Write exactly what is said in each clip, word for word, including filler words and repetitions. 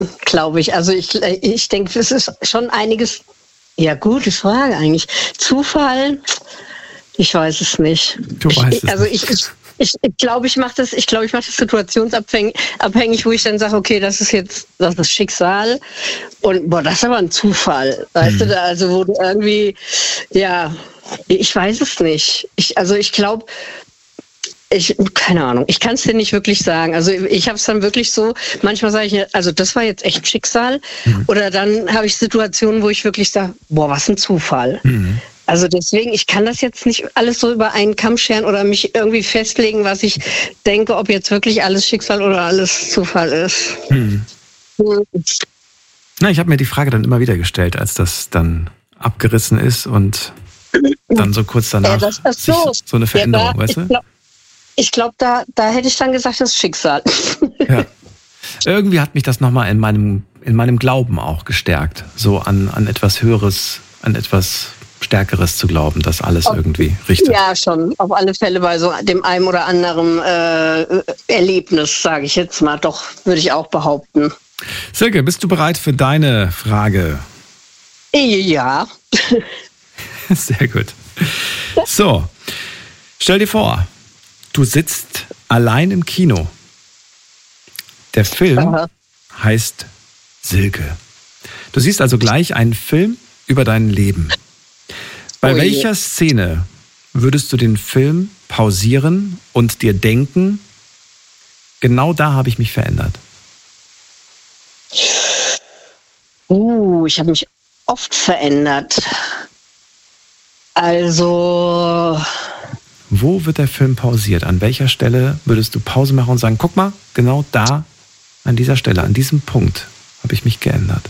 glaube ich. Also ich, ich denke, es ist schon einiges. Ja, gute Frage eigentlich. Zufall? Ich weiß es nicht. Du weißt ich, es also nicht. ich, ich, ich, ich glaube, ich mache das, ich glaube, ich mache das situationsabhängig, abhängig, wo ich dann sage, okay, das ist jetzt, das ist Schicksal und boah, das ist aber ein Zufall, weißt Mhm. du, also wo du irgendwie, ja, ich weiß es nicht. Ich, also ich glaube, ich, keine Ahnung, ich kann es dir nicht wirklich sagen. Also ich habe es dann wirklich so, manchmal sage ich, also das war jetzt echt Schicksal. Mhm. Oder dann habe ich Situationen, wo ich wirklich sage, boah, was ein Zufall. Mhm. Also deswegen, ich kann das jetzt nicht alles so über einen Kamm scheren oder mich irgendwie festlegen, was ich denke, ob jetzt wirklich alles Schicksal oder alles Zufall ist. Mhm. Mhm. Na, ich habe mir die Frage dann immer wieder gestellt, als das dann abgerissen ist und dann so kurz danach ja, das ist so. so eine Veränderung, ja, da, weißt du? Ich glaube, glaub, da, da hätte ich dann gesagt, das ist Schicksal. Ja. Irgendwie hat mich das nochmal in meinem, in meinem Glauben auch gestärkt, so an, an etwas Höheres, an etwas Stärkeres zu glauben, dass alles auf, irgendwie richtig. Ja, schon. Auf alle Fälle bei so dem einen oder anderen äh, Erlebnis, sage ich jetzt mal. Doch, würde ich auch behaupten. Silke, bist du bereit für deine Frage? Ja. Sehr gut. So, stell dir vor, du sitzt allein im Kino. Der Film Aha. heißt Silke. Du siehst also gleich einen Film über dein Leben. Bei oh welcher Szene würdest du den Film pausieren und dir denken, genau da habe ich mich verändert? Uh, ich habe mich oft verändert. Also... Wo wird der Film pausiert? An welcher Stelle würdest du Pause machen und sagen, guck mal, genau da, an dieser Stelle, an diesem Punkt habe ich mich geändert?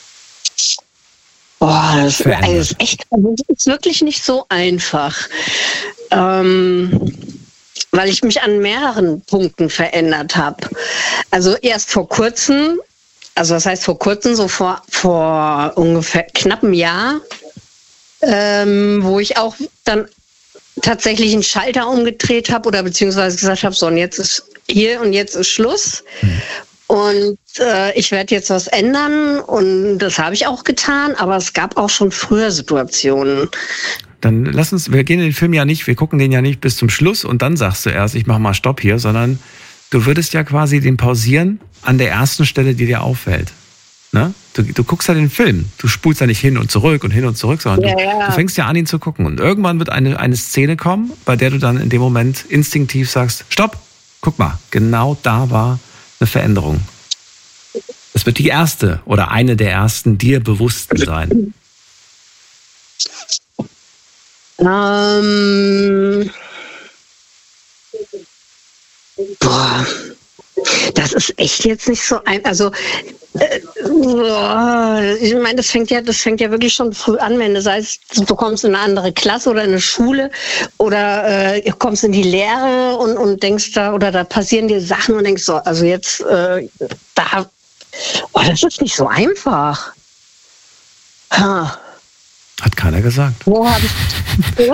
Boah, das ist echt, das ist wirklich nicht so einfach. Ähm, weil ich mich an mehreren Punkten verändert habe. Also erst vor kurzem, also das heißt vor kurzem, so vor, vor ungefähr knapp einem Jahr, ähm, wo ich auch dann tatsächlich einen Schalter umgedreht habe oder beziehungsweise gesagt habe, so und jetzt ist hier und jetzt ist Schluss. Hm. Und äh, ich werde jetzt was ändern und das habe ich auch getan, aber es gab auch schon früher Situationen. Dann lass uns, wir gehen in den Film ja nicht, wir gucken den ja nicht bis zum Schluss und dann sagst du erst, ich mache mal Stopp hier, sondern du würdest ja quasi den pausieren an der ersten Stelle, die dir auffällt. Ne? Du, du guckst ja den Film, du spulst ja nicht hin und zurück und hin und zurück, sondern ja, du, ja. du fängst ja an, ihn zu gucken. Und irgendwann wird eine, eine Szene kommen, bei der du dann in dem Moment instinktiv sagst, Stopp, guck mal, genau da war eine Veränderung. Es wird die erste oder eine der ersten dir bewussten sein. Ähm, boah, das ist echt jetzt nicht so ein, also äh, boah, ich meine, das fängt ja, das fängt ja wirklich schon früh an, wenn du sagst, du kommst in eine andere Klasse oder in eine Schule oder äh, kommst in die Lehre und, und denkst da, oder da passieren dir Sachen und denkst so, also jetzt äh, da, oh, das ist nicht so einfach. Ha. Hat keiner gesagt. Wo hab ich,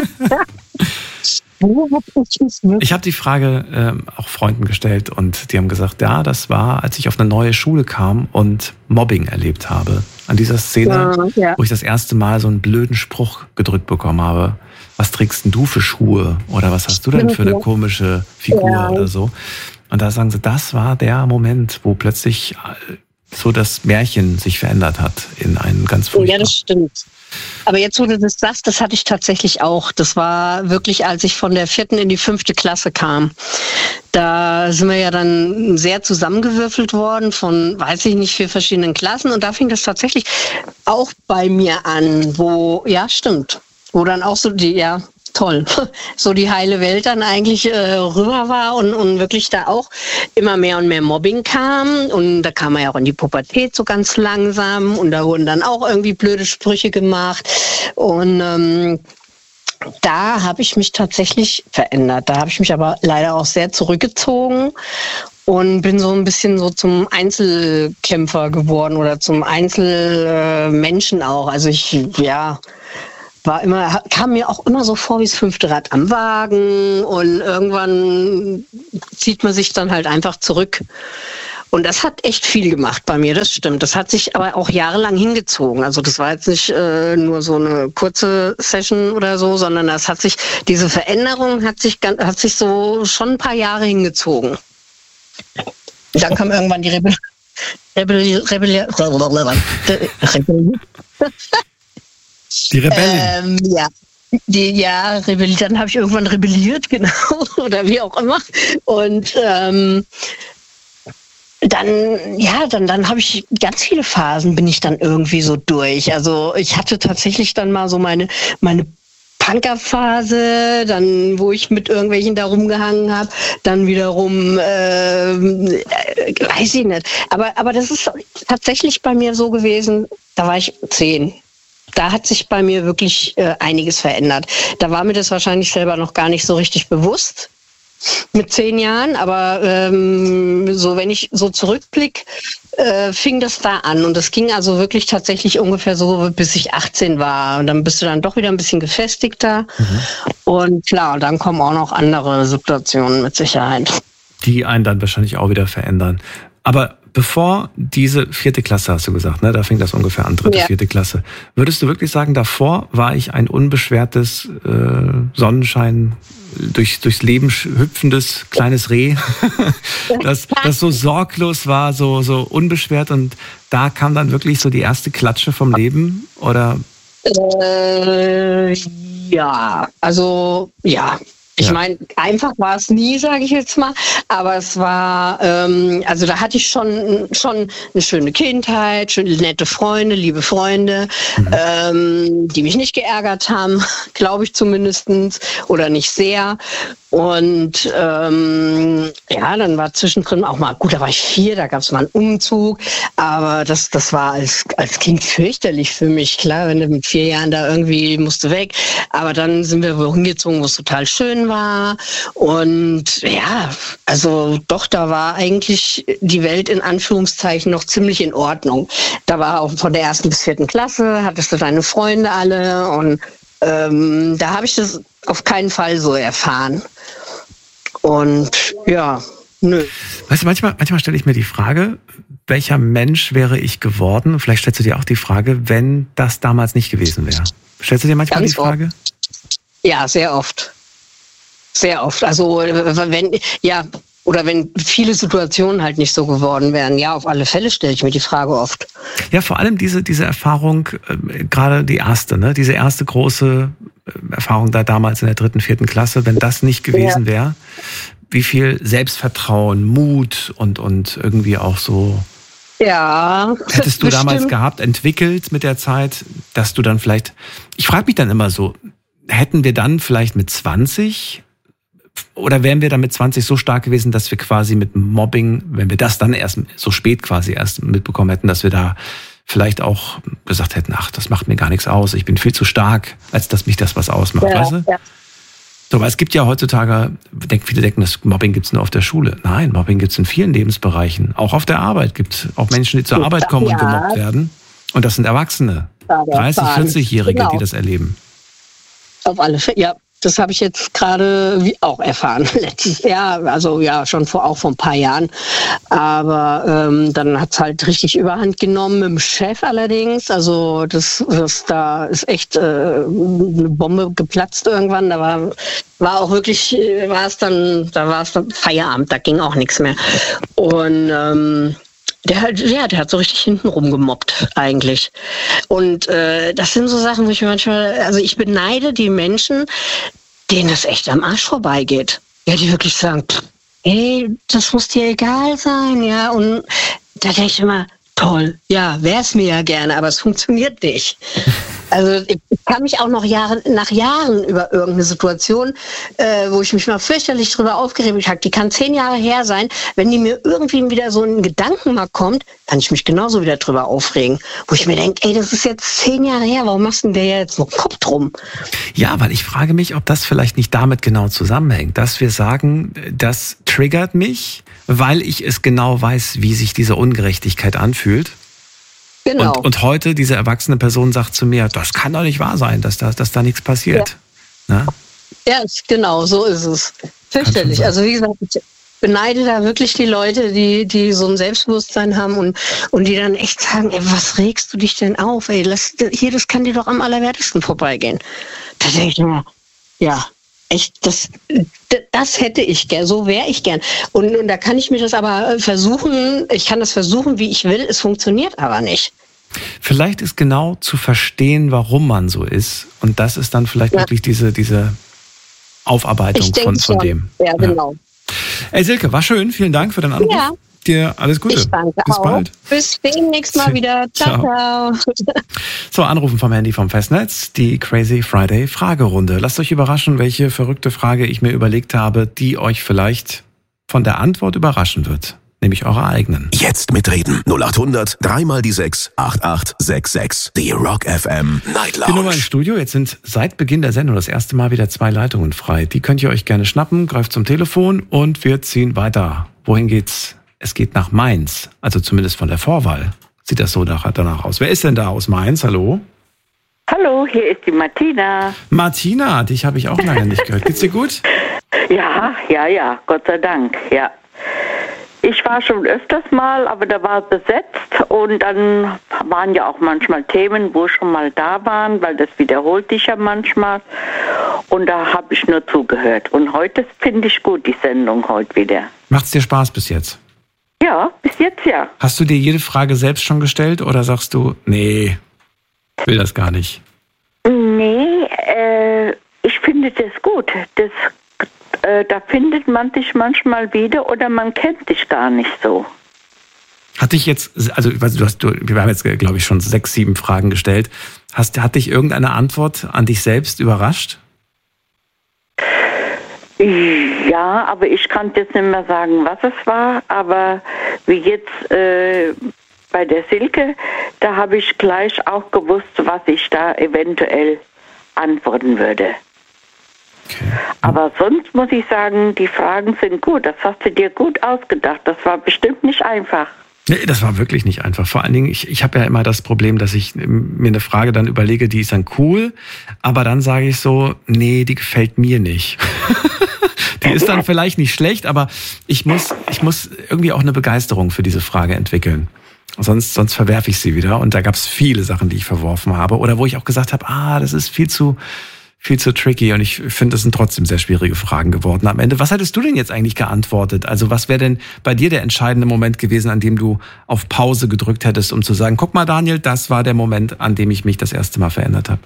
Wo hab ich, ich habe die Frage ähm, auch Freunden gestellt und die haben gesagt, ja, das war, als ich auf eine neue Schule kam und Mobbing erlebt habe. An dieser Szene, ja, ja. wo ich das erste Mal so einen blöden Spruch gedrückt bekommen habe. Was trägst denn du für Schuhe? Oder was hast du denn für eine komische Figur ja. oder so? Und da sagen sie, das war der Moment, wo plötzlich so das Märchen sich verändert hat in einen ganz furchtbar. Ja, das stimmt. Aber jetzt, wo du das sagst, das hatte ich tatsächlich auch. Das war wirklich, als ich von der vierten in die fünfte Klasse kam. Da sind wir ja dann sehr zusammengewürfelt worden von, weiß ich nicht, vier verschiedenen Klassen. Und da fing das tatsächlich auch bei mir an, wo, ja, stimmt, wo dann auch so die, ja, toll, so die heile Welt dann eigentlich äh, rüber war und, und wirklich da auch immer mehr und mehr Mobbing kam und da kam man ja auch in die Pubertät so ganz langsam und da wurden dann auch irgendwie blöde Sprüche gemacht und ähm, da habe ich mich tatsächlich verändert. Da habe ich mich aber leider auch sehr zurückgezogen und bin so ein bisschen so zum Einzelkämpfer geworden oder zum Einzelmenschen auch. Also ich, ja... war immer, kam mir auch immer so vor wie das fünfte Rad am Wagen und irgendwann zieht man sich dann halt einfach zurück. Und das hat echt viel gemacht bei mir, das stimmt. Das hat sich aber auch jahrelang hingezogen. Also das war jetzt nicht äh, nur so eine kurze Session oder so, sondern das hat sich, diese Veränderung hat sich, hat sich so schon ein paar Jahre hingezogen. Dann kam irgendwann die Rebellion. Rebellion. Rebellion. Rebellion. Die Rebellen. Ähm, ja. Die, ja, rebelliert, dann habe ich irgendwann rebelliert, genau, oder wie auch immer. Und ähm, dann, ja, dann, dann habe ich ganz viele Phasen, bin ich dann irgendwie so durch. Also ich hatte tatsächlich dann mal so meine, meine Punkerphase, dann wo ich mit irgendwelchen da rumgehangen habe, dann wiederum, äh, weiß ich nicht. Aber, aber das ist tatsächlich bei mir so gewesen, da war ich zehn. Da hat sich bei mir wirklich äh, einiges verändert. Da war mir das wahrscheinlich selber noch gar nicht so richtig bewusst mit zehn Jahren, aber ähm, so wenn ich so zurückblicke, äh, fing das da an und das ging also wirklich tatsächlich ungefähr so, bis ich achtzehn war und dann bist du dann doch wieder ein bisschen gefestigter mhm. und klar, dann kommen auch noch andere Situationen mit Sicherheit. Die einen dann wahrscheinlich auch wieder verändern. Aber bevor diese vierte Klasse, hast du gesagt, ne, da fing das ungefähr an, dritte, ja. vierte Klasse. Würdest du wirklich sagen, davor war ich ein unbeschwertes äh, Sonnenschein, durch, durchs Leben hüpfendes kleines Reh, das, das so sorglos war, so, so unbeschwert und da kam dann wirklich so die erste Klatsche vom Leben, oder? Äh, ja, also ja. Ich ja. meine, einfach war es nie, sage ich jetzt mal, aber es war, ähm, also da hatte ich schon schon eine schöne Kindheit, schöne, nette Freunde, liebe Freunde, mhm. ähm, die mich nicht geärgert haben, glaube ich zumindestens, oder nicht sehr. Und ähm, ja, dann war zwischendrin auch mal, gut, da war ich vier, da gab es mal einen Umzug, aber das das war als als Kind fürchterlich für mich, klar, wenn du mit vier Jahren da irgendwie musst du weg, aber dann sind wir wohin gezogen, wo es total schön war und ja, also doch, da war eigentlich die Welt in Anführungszeichen noch ziemlich in Ordnung. Da war auch von der ersten bis vierten Klasse, hattest du deine Freunde alle und ähm, da habe ich das auf keinen Fall so erfahren. Und ja, nö. Weißt du, manchmal, manchmal stelle ich mir die Frage, welcher Mensch wäre ich geworden? Vielleicht stellst du dir auch die Frage, wenn das damals nicht gewesen wäre. Stellst du dir manchmal Ganz die Frage? Oft. Ja, sehr oft. Sehr oft. Also wenn, ja, oder wenn viele Situationen halt nicht so geworden wären. Ja, auf alle Fälle stelle ich mir die Frage oft. Ja, vor allem diese, diese Erfahrung, äh, gerade die erste, ne? Diese erste große äh, Erfahrung da damals in der dritten, vierten Klasse, wenn das nicht gewesen ja. wäre, wie viel Selbstvertrauen, Mut und, und irgendwie auch so ja, hättest du bestimmt damals gehabt, entwickelt mit der Zeit, dass du dann vielleicht, ich frage mich dann immer so, hätten wir dann vielleicht mit zwanzig oder wären wir dann mit zwanzig so stark gewesen, dass wir quasi mit Mobbing, wenn wir das dann erst so spät quasi erst mitbekommen hätten, dass wir da vielleicht auch gesagt hätten, ach, das macht mir gar nichts aus, ich bin viel zu stark, als dass mich das was ausmacht, ja, weißt du? Ja. So, weil es gibt ja heutzutage, viele denken, das Mobbing gibt es nur auf der Schule. Nein, Mobbing gibt es in vielen Lebensbereichen. Auch auf der Arbeit gibt es auch Menschen, die zur ja, Arbeit kommen ja. und gemobbt werden. Und das sind Erwachsene, dreißig-, vierzig-Jährige, genau. die das erleben. Auf alle Fälle, ja. Das habe ich jetzt gerade auch erfahren, letztes Jahr, also ja, schon vor auch vor ein paar Jahren. Aber ähm, dann hat's halt richtig Überhand genommen mit dem Chef allerdings. Also das, das da ist echt äh, eine Bombe geplatzt irgendwann. Da war war auch wirklich, war es dann, da war es dann Feierabend, da ging auch nichts mehr. Und ähm, Der hat, ja, der hat so richtig hintenrum gemobbt eigentlich. Und äh, das sind so Sachen, wo ich manchmal, also ich beneide die Menschen, denen das echt am Arsch vorbeigeht. Ja, die wirklich sagen, pff, ey, das muss dir egal sein, ja. Und da denke ich immer, toll, ja, wär's mir ja gerne, aber es funktioniert nicht. Also ich kann mich auch noch Jahre, nach Jahren über irgendeine Situation, äh, wo ich mich mal fürchterlich drüber aufgeregt habe, die kann zehn Jahre her sein, wenn die mir irgendwie wieder so ein Gedanken mal kommt, kann ich mich genauso wieder drüber aufregen. Wo ich mir denke, ey, das ist jetzt zehn Jahre her, warum machst du denn der jetzt noch Kopf drum? Ja, weil ich frage mich, ob das vielleicht nicht damit genau zusammenhängt, dass wir sagen, das triggert mich, weil ich es genau weiß, wie sich diese Ungerechtigkeit anfühlt. Genau. Und, und heute diese erwachsene Person sagt zu mir, das kann doch nicht wahr sein, dass da, dass da nichts passiert. Ja, ja genau, so ist es. Fürchterlich. Also wie gesagt, ich, beneide da wirklich die Leute, die, die so ein Selbstbewusstsein haben und, und die dann echt sagen, ey, was regst du dich denn auf? Ey, lass, hier, das kann dir doch am allerwertesten vorbeigehen. Da denke ich mir, ja, echt, das, das hätte ich gern, so wäre ich gern. Und, und da kann ich mir das aber versuchen, ich kann das versuchen, wie ich will, es funktioniert aber nicht. Vielleicht ist genau zu verstehen, warum man so ist. Und das ist dann vielleicht ja. wirklich diese, diese Aufarbeitung von, von dem. Ja, genau. Ja. Ey Silke, war schön. Vielen Dank für deinen Anruf. Ja. Dir alles Gute. Ich danke Bis auch. bald. Bis demnächst mal wieder. Ciao, ciao. ciao. So, Anrufen vom Handy vom Festnetz. Die Crazy Friday Fragerunde. Lasst euch überraschen, welche verrückte Frage ich mir überlegt habe, die euch vielleicht von der Antwort überraschen wird. Nämlich eure eigenen. Jetzt mitreden. null acht hundert, dreimal die sechs, acht acht sechs sechs. Die Rock F M Night Lounge. Die Nummer im Studio. Jetzt sind seit Beginn der Sendung das erste Mal wieder zwei Leitungen frei. Die könnt ihr euch gerne schnappen. Greift zum Telefon und wir ziehen weiter. Wohin geht's? Es geht nach Mainz. Also zumindest von der Vorwahl sieht das so danach aus. Wer ist denn da aus Mainz? Hallo? Hallo, hier ist die Martina. Martina, dich habe ich auch lange nicht gehört. Geht's dir gut? Ja, ja, ja. Gott sei Dank, ja. Ich war schon öfters mal, aber da war es besetzt und dann waren ja auch manchmal Themen, wo schon mal da waren, weil das wiederholt sich ja manchmal und da habe ich nur zugehört. Und heute finde ich gut, die Sendung heute wieder. Macht's dir Spaß bis jetzt? Ja, bis jetzt ja. Hast du dir jede Frage selbst schon gestellt oder sagst du, nee, will das gar nicht? Nee, äh, ich finde das gut. Das Äh, da findet man sich manchmal wieder oder man kennt sich gar nicht so. Hat dich jetzt, also du hast, du, wir haben jetzt, glaube ich, schon sechs, sieben Fragen gestellt. Hast, hat dich irgendeine Antwort an dich selbst überrascht? Ja, aber ich kann jetzt nicht mehr sagen, was es war. Aber wie jetzt äh, bei der Silke, da habe ich gleich auch gewusst, was ich da eventuell antworten würde. Okay. Aber sonst muss ich sagen, die Fragen sind gut. Das hast du dir gut ausgedacht. Das war bestimmt nicht einfach. Nee, das war wirklich nicht einfach. Vor allen Dingen, ich, ich habe ja immer das Problem, dass ich mir eine Frage dann überlege, die ist dann cool, aber dann sage ich so, nee, die gefällt mir nicht. Die ist dann vielleicht nicht schlecht, aber ich muss, ich muss irgendwie auch eine Begeisterung für diese Frage entwickeln. Sonst, sonst verwerfe ich sie wieder. Und da gab es viele Sachen, die ich verworfen habe. Oder wo ich auch gesagt habe, ah, das ist viel zu... viel zu tricky und ich finde, das sind trotzdem sehr schwierige Fragen geworden am Ende. Was hättest du denn jetzt eigentlich geantwortet? Also was wäre denn bei dir der entscheidende Moment gewesen, an dem du auf Pause gedrückt hättest, um zu sagen, guck mal Daniel, das war der Moment, an dem ich mich das erste Mal verändert habe?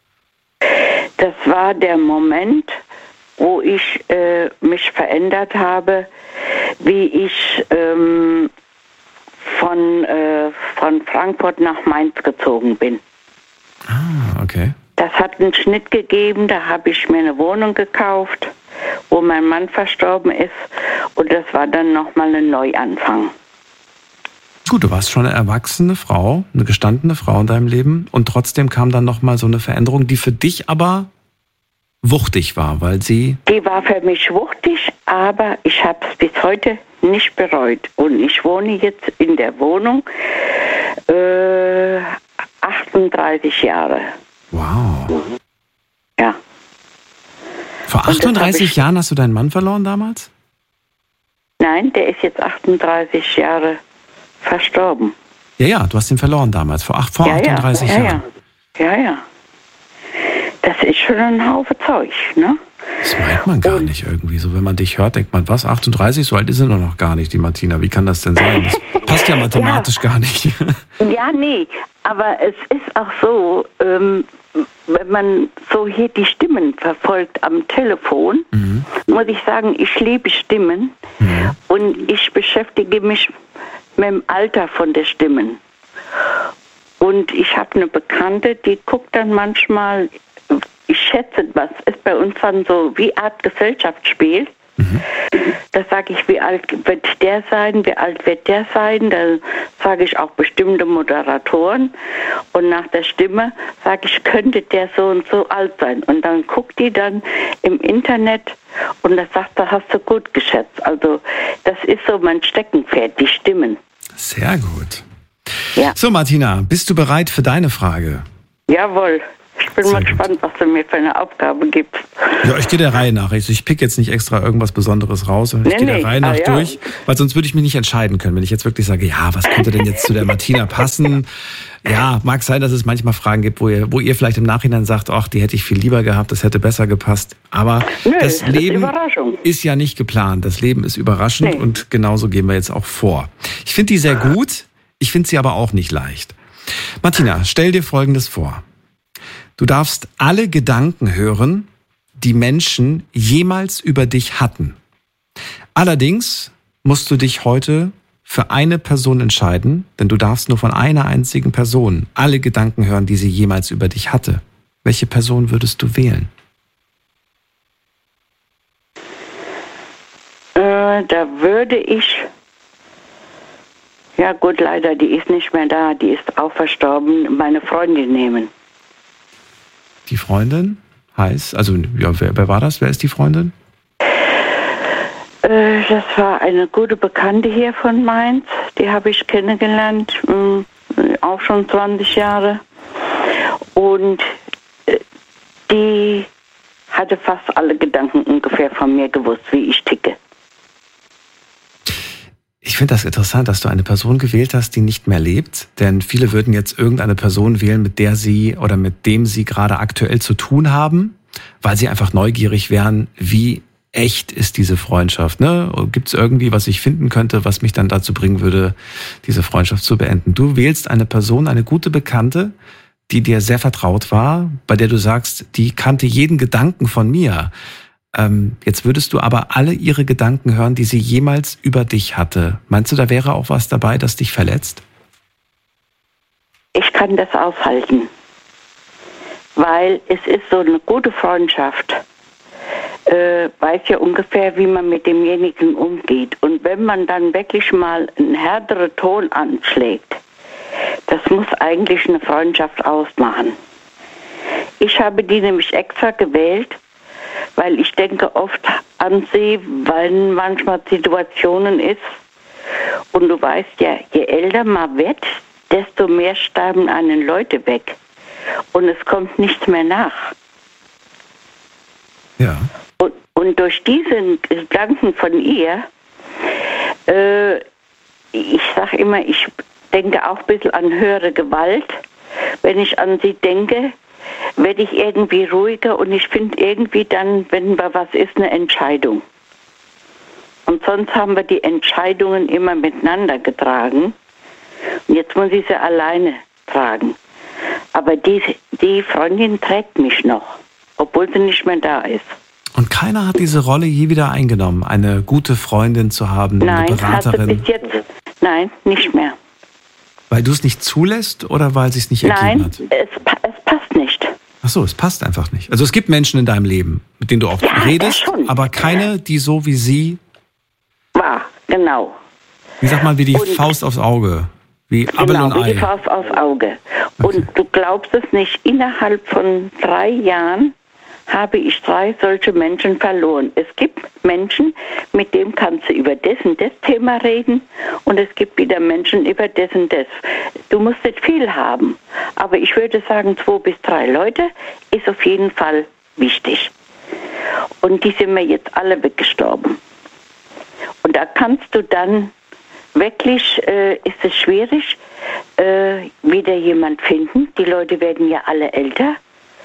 Das war der Moment, wo ich äh, mich verändert habe, wie ich ähm, von, äh, von Frankfurt nach Mainz gezogen bin. Ah, okay. Das hat einen Schnitt gegeben, da habe ich mir eine Wohnung gekauft, wo mein Mann verstorben ist und das war dann nochmal ein Neuanfang. Gut, du warst schon eine erwachsene Frau, eine gestandene Frau in deinem Leben und trotzdem kam dann nochmal so eine Veränderung, die für dich aber wuchtig war, weil sie... Die war für mich wuchtig, aber ich habe es bis heute nicht bereut und ich wohne jetzt in der Wohnung äh, achtunddreißig Jahre. Wow. Ja. Vor achtunddreißig Jahren hast du deinen Mann verloren damals? Nein, der ist jetzt achtunddreißig Jahre verstorben. Ja, ja, du hast ihn verloren damals, vor, acht, vor ja, achtunddreißig ja, Jahren. Ja, ja, ja. Das ist schon ein Haufen Zeug, ne? Das meint man gar Und nicht irgendwie. So, wenn man dich hört, denkt man, was, achtunddreißig, so alt ist sie doch noch gar nicht, die Martina. Wie kann das denn sein? Das passt ja mathematisch ja. gar nicht. Ja, nee, aber es ist auch so, ähm, wenn man so hier die Stimmen verfolgt am Telefon, mhm. muss ich sagen, ich liebe Stimmen mhm. und ich beschäftige mich mit dem Alter von der Stimmen. Und ich habe eine Bekannte, die guckt dann manchmal, ich schätze, was ist bei uns dann so wie Art Gesellschaftsspiel. Mhm. Da sage ich, wie alt wird der sein, wie alt wird der sein. Da sage ich auch bestimmte Moderatoren. Und nach der Stimme sage ich, könnte der so und so alt sein. Und dann guckt die dann im Internet und da sagt, da hast du gut geschätzt. Also das ist so mein Steckenpferd, die Stimmen. Sehr gut. Ja. So Martina, bist du bereit für deine Frage? Jawohl. bin Sehr mal gut. gespannt, was du mir für eine Aufgabe gibst. Ja, ich gehe der Reihe nach. Ich, ich pick jetzt nicht extra irgendwas Besonderes raus, sondern ich Nee, gehe der nee. Reihe nach Ah, ja. durch, weil sonst würde ich mich nicht entscheiden können. Wenn ich jetzt wirklich sage, ja, was könnte denn jetzt zu der Martina passen? Ja, mag sein, dass es manchmal Fragen gibt, wo ihr, wo ihr vielleicht im Nachhinein sagt, ach, die hätte ich viel lieber gehabt, das hätte besser gepasst. Aber Nö, das das ist Leben Überraschung. ist ja nicht geplant. Das Leben ist überraschend Nee. und genauso gehen wir jetzt auch vor. Ich finde die sehr gut, ich finde sie aber auch nicht leicht. Martina, stell dir Folgendes vor. Du darfst alle Gedanken hören, die Menschen jemals über dich hatten. Allerdings musst du dich heute für eine Person entscheiden, denn du darfst nur von einer einzigen Person alle Gedanken hören, die sie jemals über dich hatte. Welche Person würdest du wählen? Äh, da würde ich, ja gut, leider, die ist nicht mehr da, die ist auch verstorben, meine Freundin nehmen. Die Freundin heißt, also ja, wer, wer war das? Wer ist die Freundin? Äh, das war eine gute Bekannte hier von Mainz, die habe ich kennengelernt, mh, auch schon zwanzig Jahre. Und äh, die hatte fast alle Gedanken ungefähr von mir gewusst, wie ich ticke. Ich finde das interessant, dass du eine Person gewählt hast, die nicht mehr lebt. Denn viele würden jetzt irgendeine Person wählen, mit der sie oder mit dem sie gerade aktuell zu tun haben, weil sie einfach neugierig wären, wie echt ist diese Freundschaft. Ne? Gibt es irgendwie, was ich finden könnte, was mich dann dazu bringen würde, diese Freundschaft zu beenden? Du wählst eine Person, eine gute Bekannte, die dir sehr vertraut war, bei der du sagst, die kannte jeden Gedanken von mir. Ähm, jetzt würdest du aber alle ihre Gedanken hören, die sie jemals über dich hatte. Meinst du, da wäre auch was dabei, das dich verletzt? Ich kann das aushalten, weil es ist so eine gute Freundschaft. Äh, weiß ja ungefähr, wie man mit demjenigen umgeht. Und wenn man dann wirklich mal einen härteren Ton anschlägt, das muss eigentlich eine Freundschaft ausmachen. Ich habe die nämlich extra gewählt, weil ich denke oft an sie, weil manchmal Situationen ist. Und du weißt ja, je älter man wird, desto mehr sterben einen Leute weg. Und es kommt nichts mehr nach. Ja. Und, und durch diesen Gedanken von ihr, äh, ich sage immer, ich denke auch ein bisschen an höhere Gewalt. Wenn ich an sie denke, werde ich irgendwie ruhiger und ich finde irgendwie dann, wenn da was ist, eine Entscheidung. Und sonst haben wir die Entscheidungen immer miteinander getragen. Und jetzt muss ich sie alleine tragen. Aber die, die Freundin trägt mich noch, obwohl sie nicht mehr da ist. Und keiner hat diese Rolle je wieder eingenommen, eine gute Freundin zu haben, Nein, eine Beraterin. hat sie bis jetzt, nein, nicht mehr. Weil du es nicht zulässt oder weil sie es nicht ergeben Nein, hat? es, es passt nicht. Ach so, es passt einfach nicht. Also es gibt Menschen in deinem Leben, mit denen du auch Ja, redest, das schon. aber keine, die so wie sie, War, genau. wie sagt man, wie die Und- Faust aufs Auge, wie Abel Genau, und wie Ei. die Faust aufs Auge. Und du glaubst es nicht, innerhalb von drei Jahren habe ich drei solche Menschen verloren. Es gibt Menschen, mit denen kannst du über das und das Thema reden und es gibt wieder Menschen über das und das. Du musst nicht viel haben, aber ich würde sagen, zwei bis drei Leute ist auf jeden Fall wichtig. Und die sind mir jetzt alle weggestorben. Und da kannst du dann wirklich, äh, ist es schwierig, äh, wieder jemand finden. Die Leute werden ja alle älter.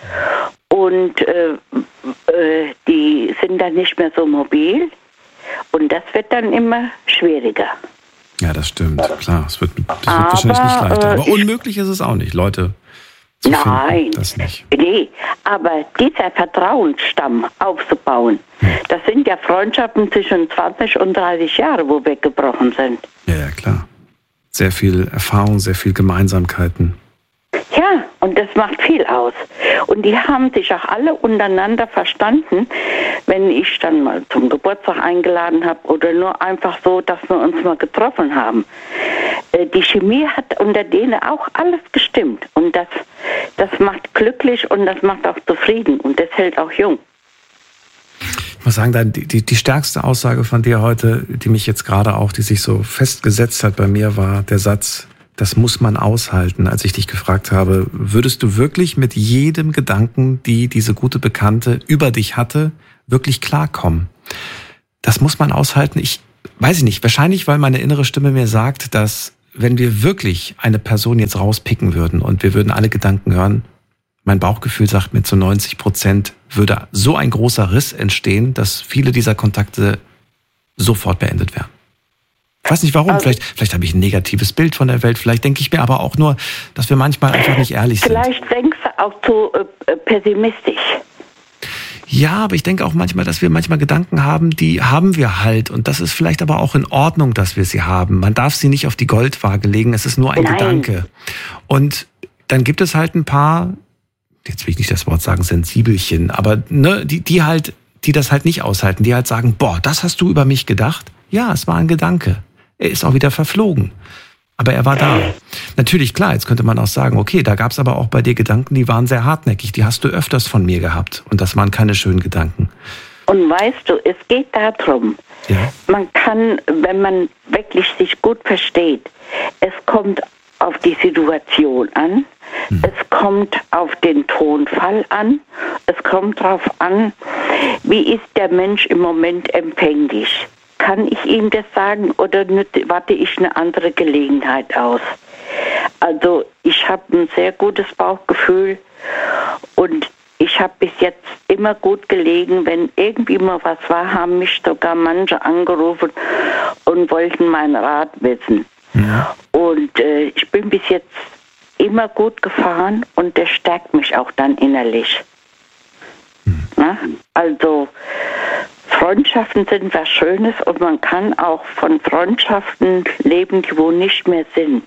Und äh, äh, die sind dann nicht mehr so mobil. Und das wird dann immer schwieriger. Ja, das stimmt, klar. Es wird, das wird Aber, wahrscheinlich nicht leichter. Aber äh, unmöglich ist es auch nicht, Leute zu Nein, finden. Das nicht. nee, aber dieser Vertrauensstamm aufzubauen, das sind ja Freundschaften zwischen zwanzig und dreißig Jahren, wo weggebrochen sind. Ja, ja, klar. Sehr viel Erfahrung, sehr viel Gemeinsamkeiten. Ja, und das macht viel aus. Und die haben sich auch alle untereinander verstanden, wenn ich dann mal zum Geburtstag eingeladen habe oder nur einfach so, dass wir uns mal getroffen haben. Äh, Die Chemie hat unter denen auch alles gestimmt. Und das, das macht glücklich und das macht auch zufrieden und das hält auch jung. Ich muss sagen, die, die, die stärkste Aussage von dir heute, die mich jetzt gerade auch, die sich so festgesetzt hat bei mir, war der Satz, das muss man aushalten, als ich dich gefragt habe, würdest du wirklich mit jedem Gedanken, die diese gute Bekannte über dich hatte, wirklich klarkommen? Das muss man aushalten. Ich weiß ich nicht, wahrscheinlich, weil meine innere Stimme mir sagt, dass wenn wir wirklich eine Person jetzt rauspicken würden und wir würden alle Gedanken hören, mein Bauchgefühl sagt mir, zu neunzig Prozent würde so ein großer Riss entstehen, dass viele dieser Kontakte sofort beendet werden. Ich weiß nicht warum, also, vielleicht, vielleicht habe ich ein negatives Bild von der Welt, vielleicht denke ich mir aber auch nur, dass wir manchmal einfach nicht ehrlich sind. Vielleicht denkst du auch zu äh, pessimistisch. Ja, aber ich denke auch manchmal, dass wir manchmal Gedanken haben, die haben wir halt. Und das ist vielleicht aber auch in Ordnung, dass wir sie haben. Man darf sie nicht auf die Goldwaage legen, es ist nur ein Nein. Gedanke. Und dann gibt es halt ein paar, jetzt will ich nicht das Wort sagen, Sensibelchen, aber ne, die, die halt, die das halt nicht aushalten, die halt sagen, boah, das hast du über mich gedacht? Ja, es war ein Gedanke. Er ist auch wieder verflogen. Aber er war da. Natürlich, klar, jetzt könnte man auch sagen, okay, da gab es aber auch bei dir Gedanken, die waren sehr hartnäckig. Die hast du öfters von mir gehabt. Und das waren keine schönen Gedanken. Und weißt du, es geht darum, ja. man kann, wenn man wirklich sich gut versteht, es kommt auf die Situation an, hm. es kommt auf den Tonfall an, es kommt darauf an, wie ist der Mensch im Moment empfänglich. Kann ich ihm das sagen oder warte ich eine andere Gelegenheit aus? Also ich habe ein sehr gutes Bauchgefühl und ich habe bis jetzt immer gut gelegen. Wenn irgendwie mal was war, haben mich sogar manche angerufen und wollten meinen Rat wissen. Ja. Und äh, ich bin bis jetzt immer gut gefahren und das stärkt mich auch dann innerlich. Hm. Na? Also Freundschaften sind was Schönes und man kann auch von Freundschaften leben, die wo nicht mehr sind,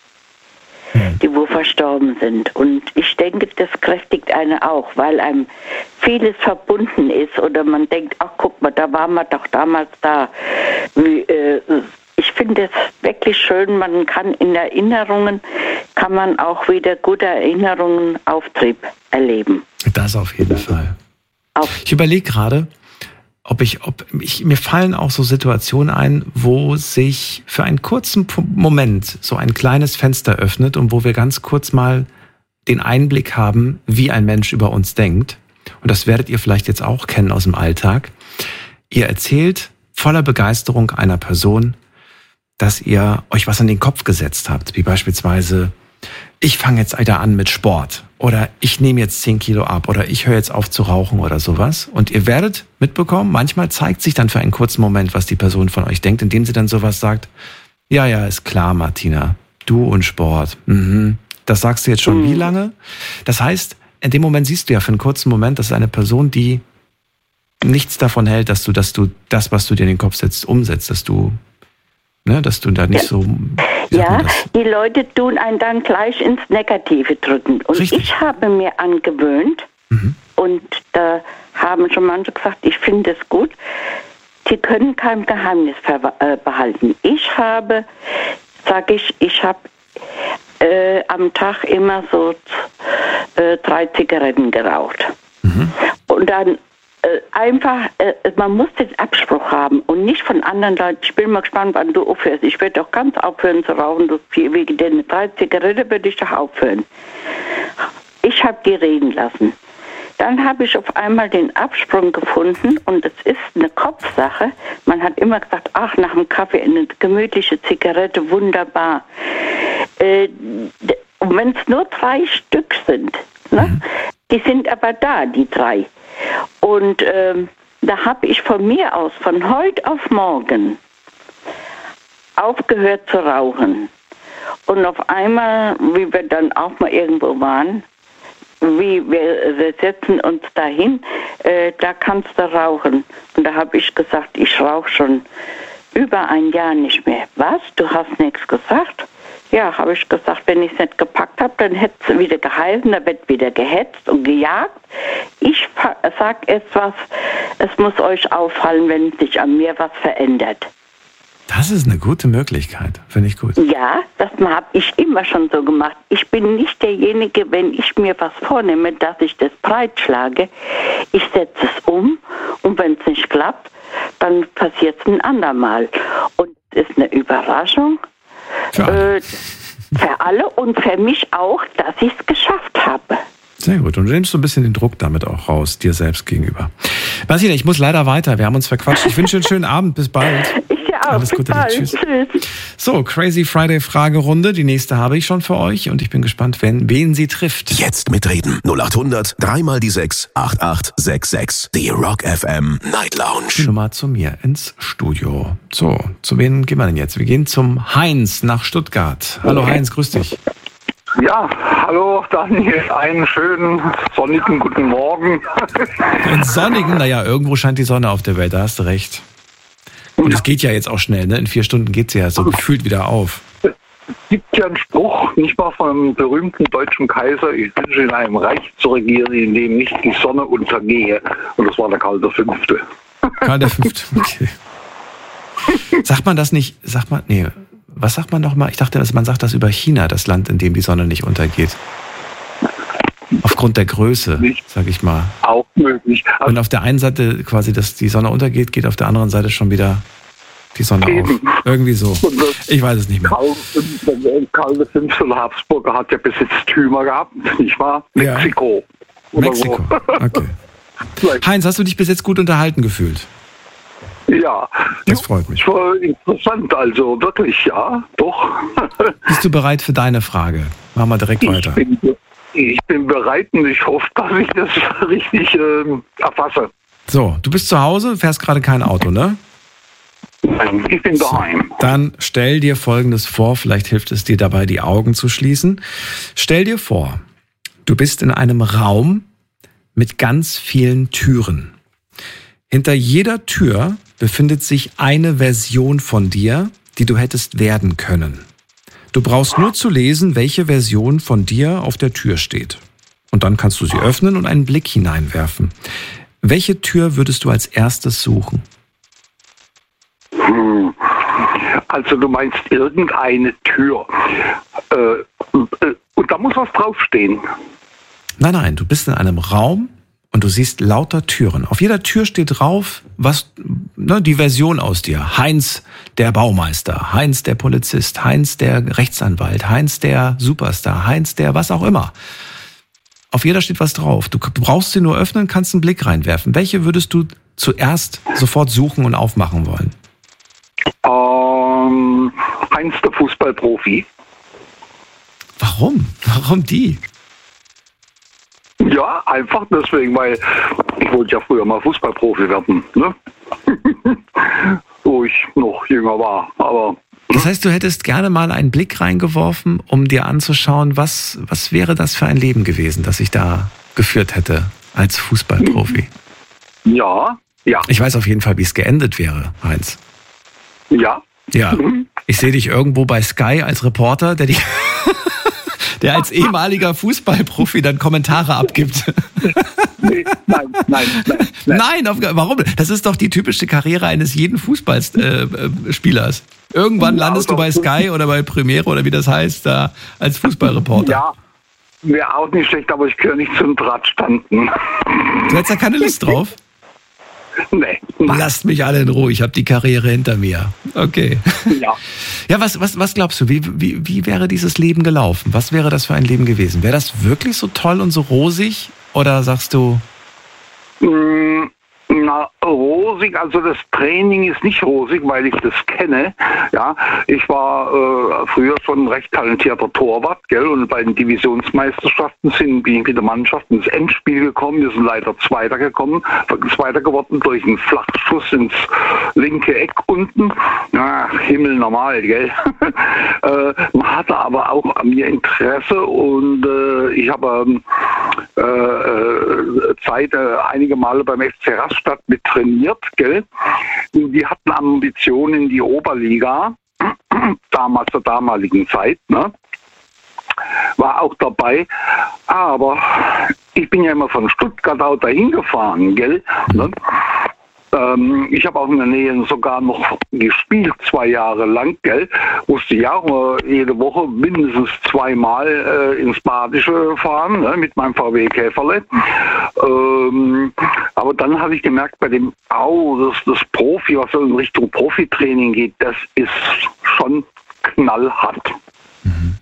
die wo verstorben sind. Und ich denke, das kräftigt einen auch, weil einem vieles verbunden ist oder man denkt, ach guck mal, da waren wir doch damals da. Wie, äh, ich finde es wirklich schön, man kann in Erinnerungen, kann man auch wieder gute Erinnerungen, Auftrieb erleben. Das auf jeden Fall. Auf ich überlege gerade, Ob ich, ob ich, mir fallen auch so Situationen ein, wo sich für einen kurzen Moment so ein kleines Fenster öffnet und wo wir ganz kurz mal den Einblick haben, wie ein Mensch über uns denkt. Und das werdet ihr vielleicht jetzt auch kennen aus dem Alltag. Ihr erzählt voller Begeisterung einer Person, dass ihr euch was an den Kopf gesetzt habt, wie beispielsweise, ich fange jetzt wieder an mit Sport oder ich nehme jetzt zehn Kilo ab oder ich höre jetzt auf zu rauchen oder sowas. Und ihr werdet mitbekommen, manchmal zeigt sich dann für einen kurzen Moment, was die Person von euch denkt, indem sie dann sowas sagt, ja, ja, ist klar, Martina, du und Sport. Mhm. Das sagst du jetzt schon mhm. wie lange? Das heißt, in dem Moment siehst du ja für einen kurzen Moment, das ist eine Person, die nichts davon hält, dass du, dass du das, was du dir in den Kopf setzt, umsetzt, dass du Ne, dass du da nicht ja. so... Ja, die Leute tun einen dann gleich ins Negative drücken. Und Richtig. Ich habe mir angewöhnt, mhm. und da haben schon manche gesagt, ich finde es gut, sie können kein Geheimnis ver- äh, behalten. Ich habe, sage ich, ich habe äh, am Tag immer so äh, drei Zigaretten geraucht. Mhm. Und dann einfach, man muss den Abspruch haben und nicht von anderen Leuten. Ich bin mal gespannt, wann du aufhörst. Ich werde doch ganz aufhören zu rauchen. Wegen den drei Zigaretten würde ich doch aufhören. Ich habe die reden lassen. Dann habe ich auf einmal den Absprung gefunden und es ist eine Kopfsache. Man hat immer gesagt, ach, nach dem Kaffee eine gemütliche Zigarette, wunderbar. Äh, und wenn es nur drei Stück sind, ne, die sind aber da, die drei. Und ähm, da habe ich von mir aus, von heute auf morgen, aufgehört zu rauchen. Und auf einmal, wie wir dann auch mal irgendwo waren, wie wir, wir setzen uns dahin, äh, da kannst du rauchen. Und da habe ich gesagt, ich rauche schon über ein Jahr nicht mehr. Was? Du hast nichts gesagt? Ja, habe ich gesagt, wenn ich es nicht gepackt habe, dann hätte es wieder geheißen, da wird wieder gehetzt und gejagt. Ich sage etwas, es muss euch auffallen, wenn sich an mir was verändert. Das ist eine gute Möglichkeit, finde ich gut. Ja, das habe ich immer schon so gemacht. Ich bin nicht derjenige, wenn ich mir was vornehme, dass ich das breitschlage. Ich setze es um und wenn es nicht klappt, dann passiert es ein andermal. Und es ist eine Überraschung. Äh, für alle und für mich auch, dass ich es geschafft habe. Sehr gut. Und du nimmst so ein bisschen den Druck damit auch raus, dir selbst gegenüber. Martina, ich muss leider weiter. Wir haben uns verquatscht. Ich wünsche dir einen schönen Abend. Bis bald. Ich ja auch. Alles Bis Gute. bald. Tschüss. Tschüss. So, Crazy Friday Fragerunde. Die nächste habe ich schon für euch und ich bin gespannt, wen, wen sie trifft. Jetzt mitreden. null acht hundert dreimal die sechs acht acht sechs sechs. Die Rock F M Night Die Lounge. Nummer zu mir ins Studio. So, zu wem gehen wir denn jetzt? Wir gehen zum Heinz nach Stuttgart. Hallo Heinz, grüß dich. Ja, hallo Daniel, einen schönen sonnigen guten Morgen. Einen sonnigen, naja, irgendwo scheint die Sonne auf der Welt, da hast du recht. Und es geht ja jetzt auch schnell, ne? In vier Stunden geht es ja so gefühlt wieder auf. Es gibt ja einen Spruch, nicht mal von einem berühmten deutschen Kaiser, ich wünsche in einem Reich zu regieren, in dem nicht die Sonne untergehe. Und das war der Karl der Fünfte. Karl der Fünfte, okay. Sagt man das nicht, sagt man, nee, was sagt man nochmal? Ich dachte, man sagt das über China, das Land, in dem die Sonne nicht untergeht. Aufgrund der Größe, sag ich mal. Auch möglich. Also Und auf der einen Seite quasi, dass die Sonne untergeht, geht auf der anderen Seite schon wieder die Sonne Eben. auf. Irgendwie so. Ich weiß es nicht mehr. Karl, Karl der Fünfte der Habsburger hat ja Besitztümer gehabt, nicht wahr? Ja. Mexiko. Oder Mexiko, so. okay. Vielleicht. Heinz, hast du dich bis jetzt gut unterhalten gefühlt? Ja. Das freut mich. Das war interessant, also wirklich, ja, doch. Bist du bereit für deine Frage? Machen wir direkt weiter. Ich bin, ich bin bereit und ich hoffe, dass ich das richtig ähm, erfasse. So, du bist zu Hause, fährst gerade kein Auto, ne? Nein, ich bin daheim. Dann stell dir Folgendes vor, vielleicht hilft es dir dabei, die Augen zu schließen. Stell dir vor, du bist in einem Raum mit ganz vielen Türen. Hinter jeder Tür befindet sich eine Version von dir, die du hättest werden können. Du brauchst nur zu lesen, welche Version von dir auf der Tür steht. Und dann kannst du sie öffnen und einen Blick hineinwerfen. Welche Tür würdest du als erstes suchen? Hm. Also du meinst irgendeine Tür. Äh, äh, und da muss was draufstehen. Nein, nein, du bist in einem Raum und du siehst lauter Türen. Auf jeder Tür steht drauf, was, ne, die Version aus dir. Heinz, der Baumeister, Heinz, der Polizist, Heinz, der Rechtsanwalt, Heinz, der Superstar, Heinz, der was auch immer. Auf jeder steht was drauf. Du brauchst sie nur öffnen, kannst einen Blick reinwerfen. Welche würdest du zuerst sofort suchen und aufmachen wollen? Ähm, Heinz, der Fußballprofi. Warum? Warum die? Ja, einfach deswegen, weil ich wollte ja früher mal Fußballprofi werden, ne? Wo ich noch jünger war, aber... Das heißt, du hättest gerne mal einen Blick reingeworfen, um dir anzuschauen, was, was wäre das für ein Leben gewesen, das ich da geführt hätte als Fußballprofi? Ja, ja. Ich weiß auf jeden Fall, wie es geendet wäre, Heinz. Ja. Ja, ich sehe dich irgendwo bei Sky als Reporter, der, die, der als ehemaliger Fußballprofi dann Kommentare abgibt. Nee, nein, nein, nein. Nein, Nein, auf, warum? Das ist doch die typische Karriere eines jeden Fußballspielers. Äh, Irgendwann landest du bei Sky oder bei Premiere oder wie das heißt, da als Fußballreporter. Ja, wäre auch nicht schlecht, aber ich gehöre nicht zum Drahtstanden. Du hättest da keine Lust drauf? Nee. Nein. Lasst mich alle in Ruhe, ich habe die Karriere hinter mir. Okay. Ja. Ja, was, was, was glaubst du, wie, wie, wie wäre dieses Leben gelaufen? Was wäre das für ein Leben gewesen? Wäre das wirklich so toll und so rosig? Oder sagst du... Mm, na, rosig, also das Training ist nicht rosig, weil ich das kenne. Ja, ich war äh, früher schon ein recht talentierter Torwart, gell? Und bei den Divisionsmeisterschaften sind, bin ich mit der Mannschaft ins Endspiel gekommen. Wir sind leider Zweiter gekommen, Zweiter geworden durch einen Flachschuss ins linke Eck unten. Ja, Himmel normal, gell? äh, man hatte aber auch an mir Interesse und äh, ich habe äh, äh, Zeit äh, einige Male beim F C Rastatt mit trainiert, gell? Die hatten Ambitionen in die Oberliga, damals zur damaligen Zeit, ne? War auch dabei, aber ich bin ja immer von Stuttgart auch dahin gefahren, gell? Ne? Ähm, ich habe auch in der Nähe sogar noch gespielt, zwei Jahre lang, gell? Musste ja auch jede Woche mindestens zweimal äh, ins Badische fahren, ne? Mit meinem V W Käferle. Ähm, aber dann habe ich gemerkt, bei dem Au, das, das Profi, was so in Richtung Profitraining geht, das ist schon knallhart. Mhm.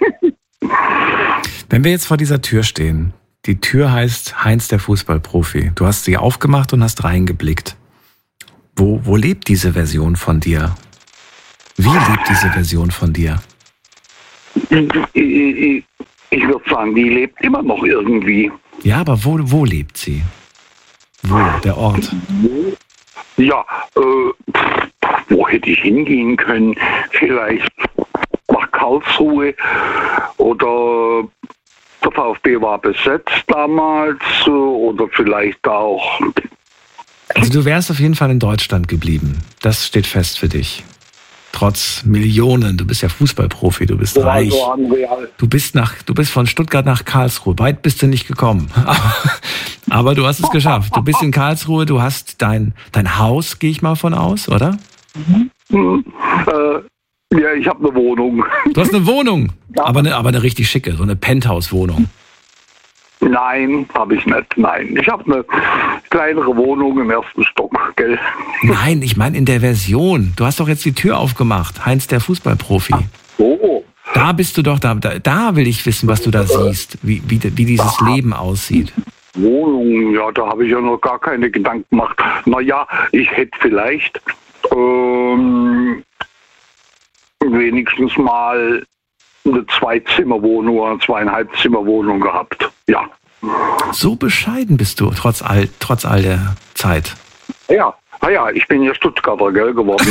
Wenn wir jetzt vor dieser Tür stehen, die Tür heißt Heinz der Fußballprofi. Du hast sie aufgemacht und hast reingeblickt. Wo, wo lebt diese Version von dir? Wie lebt diese Version von dir? Ich, ich, ich würde sagen, die lebt immer noch irgendwie. Ja, aber wo, wo lebt sie? Wo, der Ort? Ja, äh, wo hätte ich hingehen können? Vielleicht nach Karlsruhe oder der VfB war besetzt damals oder vielleicht auch. Also du wärst auf jeden Fall in Deutschland geblieben. Das steht fest für dich. Trotz Millionen. Du bist ja Fußballprofi, du bist reich. Du bist nach, du bist von Stuttgart nach Karlsruhe. Weit bist du nicht gekommen. Aber du hast es geschafft. Du bist in Karlsruhe, du hast dein, dein Haus, gehe ich mal von aus, oder? Mhm. Äh, ja, ich habe eine Wohnung. Du hast eine Wohnung, ja. aber, eine, aber eine richtig schicke, so eine Penthouse-Wohnung. Nein, habe ich nicht. Nein, ich habe eine kleinere Wohnung im ersten Stock, gell? Nein, ich meine in der Version. Du hast doch jetzt die Tür aufgemacht, Heinz der Fußballprofi. Oh. Da bist du doch, da, da, da will ich wissen, was du da siehst, wie, wie, wie dieses Leben aussieht. Wohnung, ja, da habe ich ja noch gar keine Gedanken gemacht. Naja, ich hätte vielleicht ähm, wenigstens mal eine Zweizimmerwohnung oder eine Zweieinhalbzimmerwohnung gehabt. Ja. So bescheiden bist du, trotz all, trotz all der Zeit. Ja, naja, ich bin ja Stuttgarter, gell, geworden.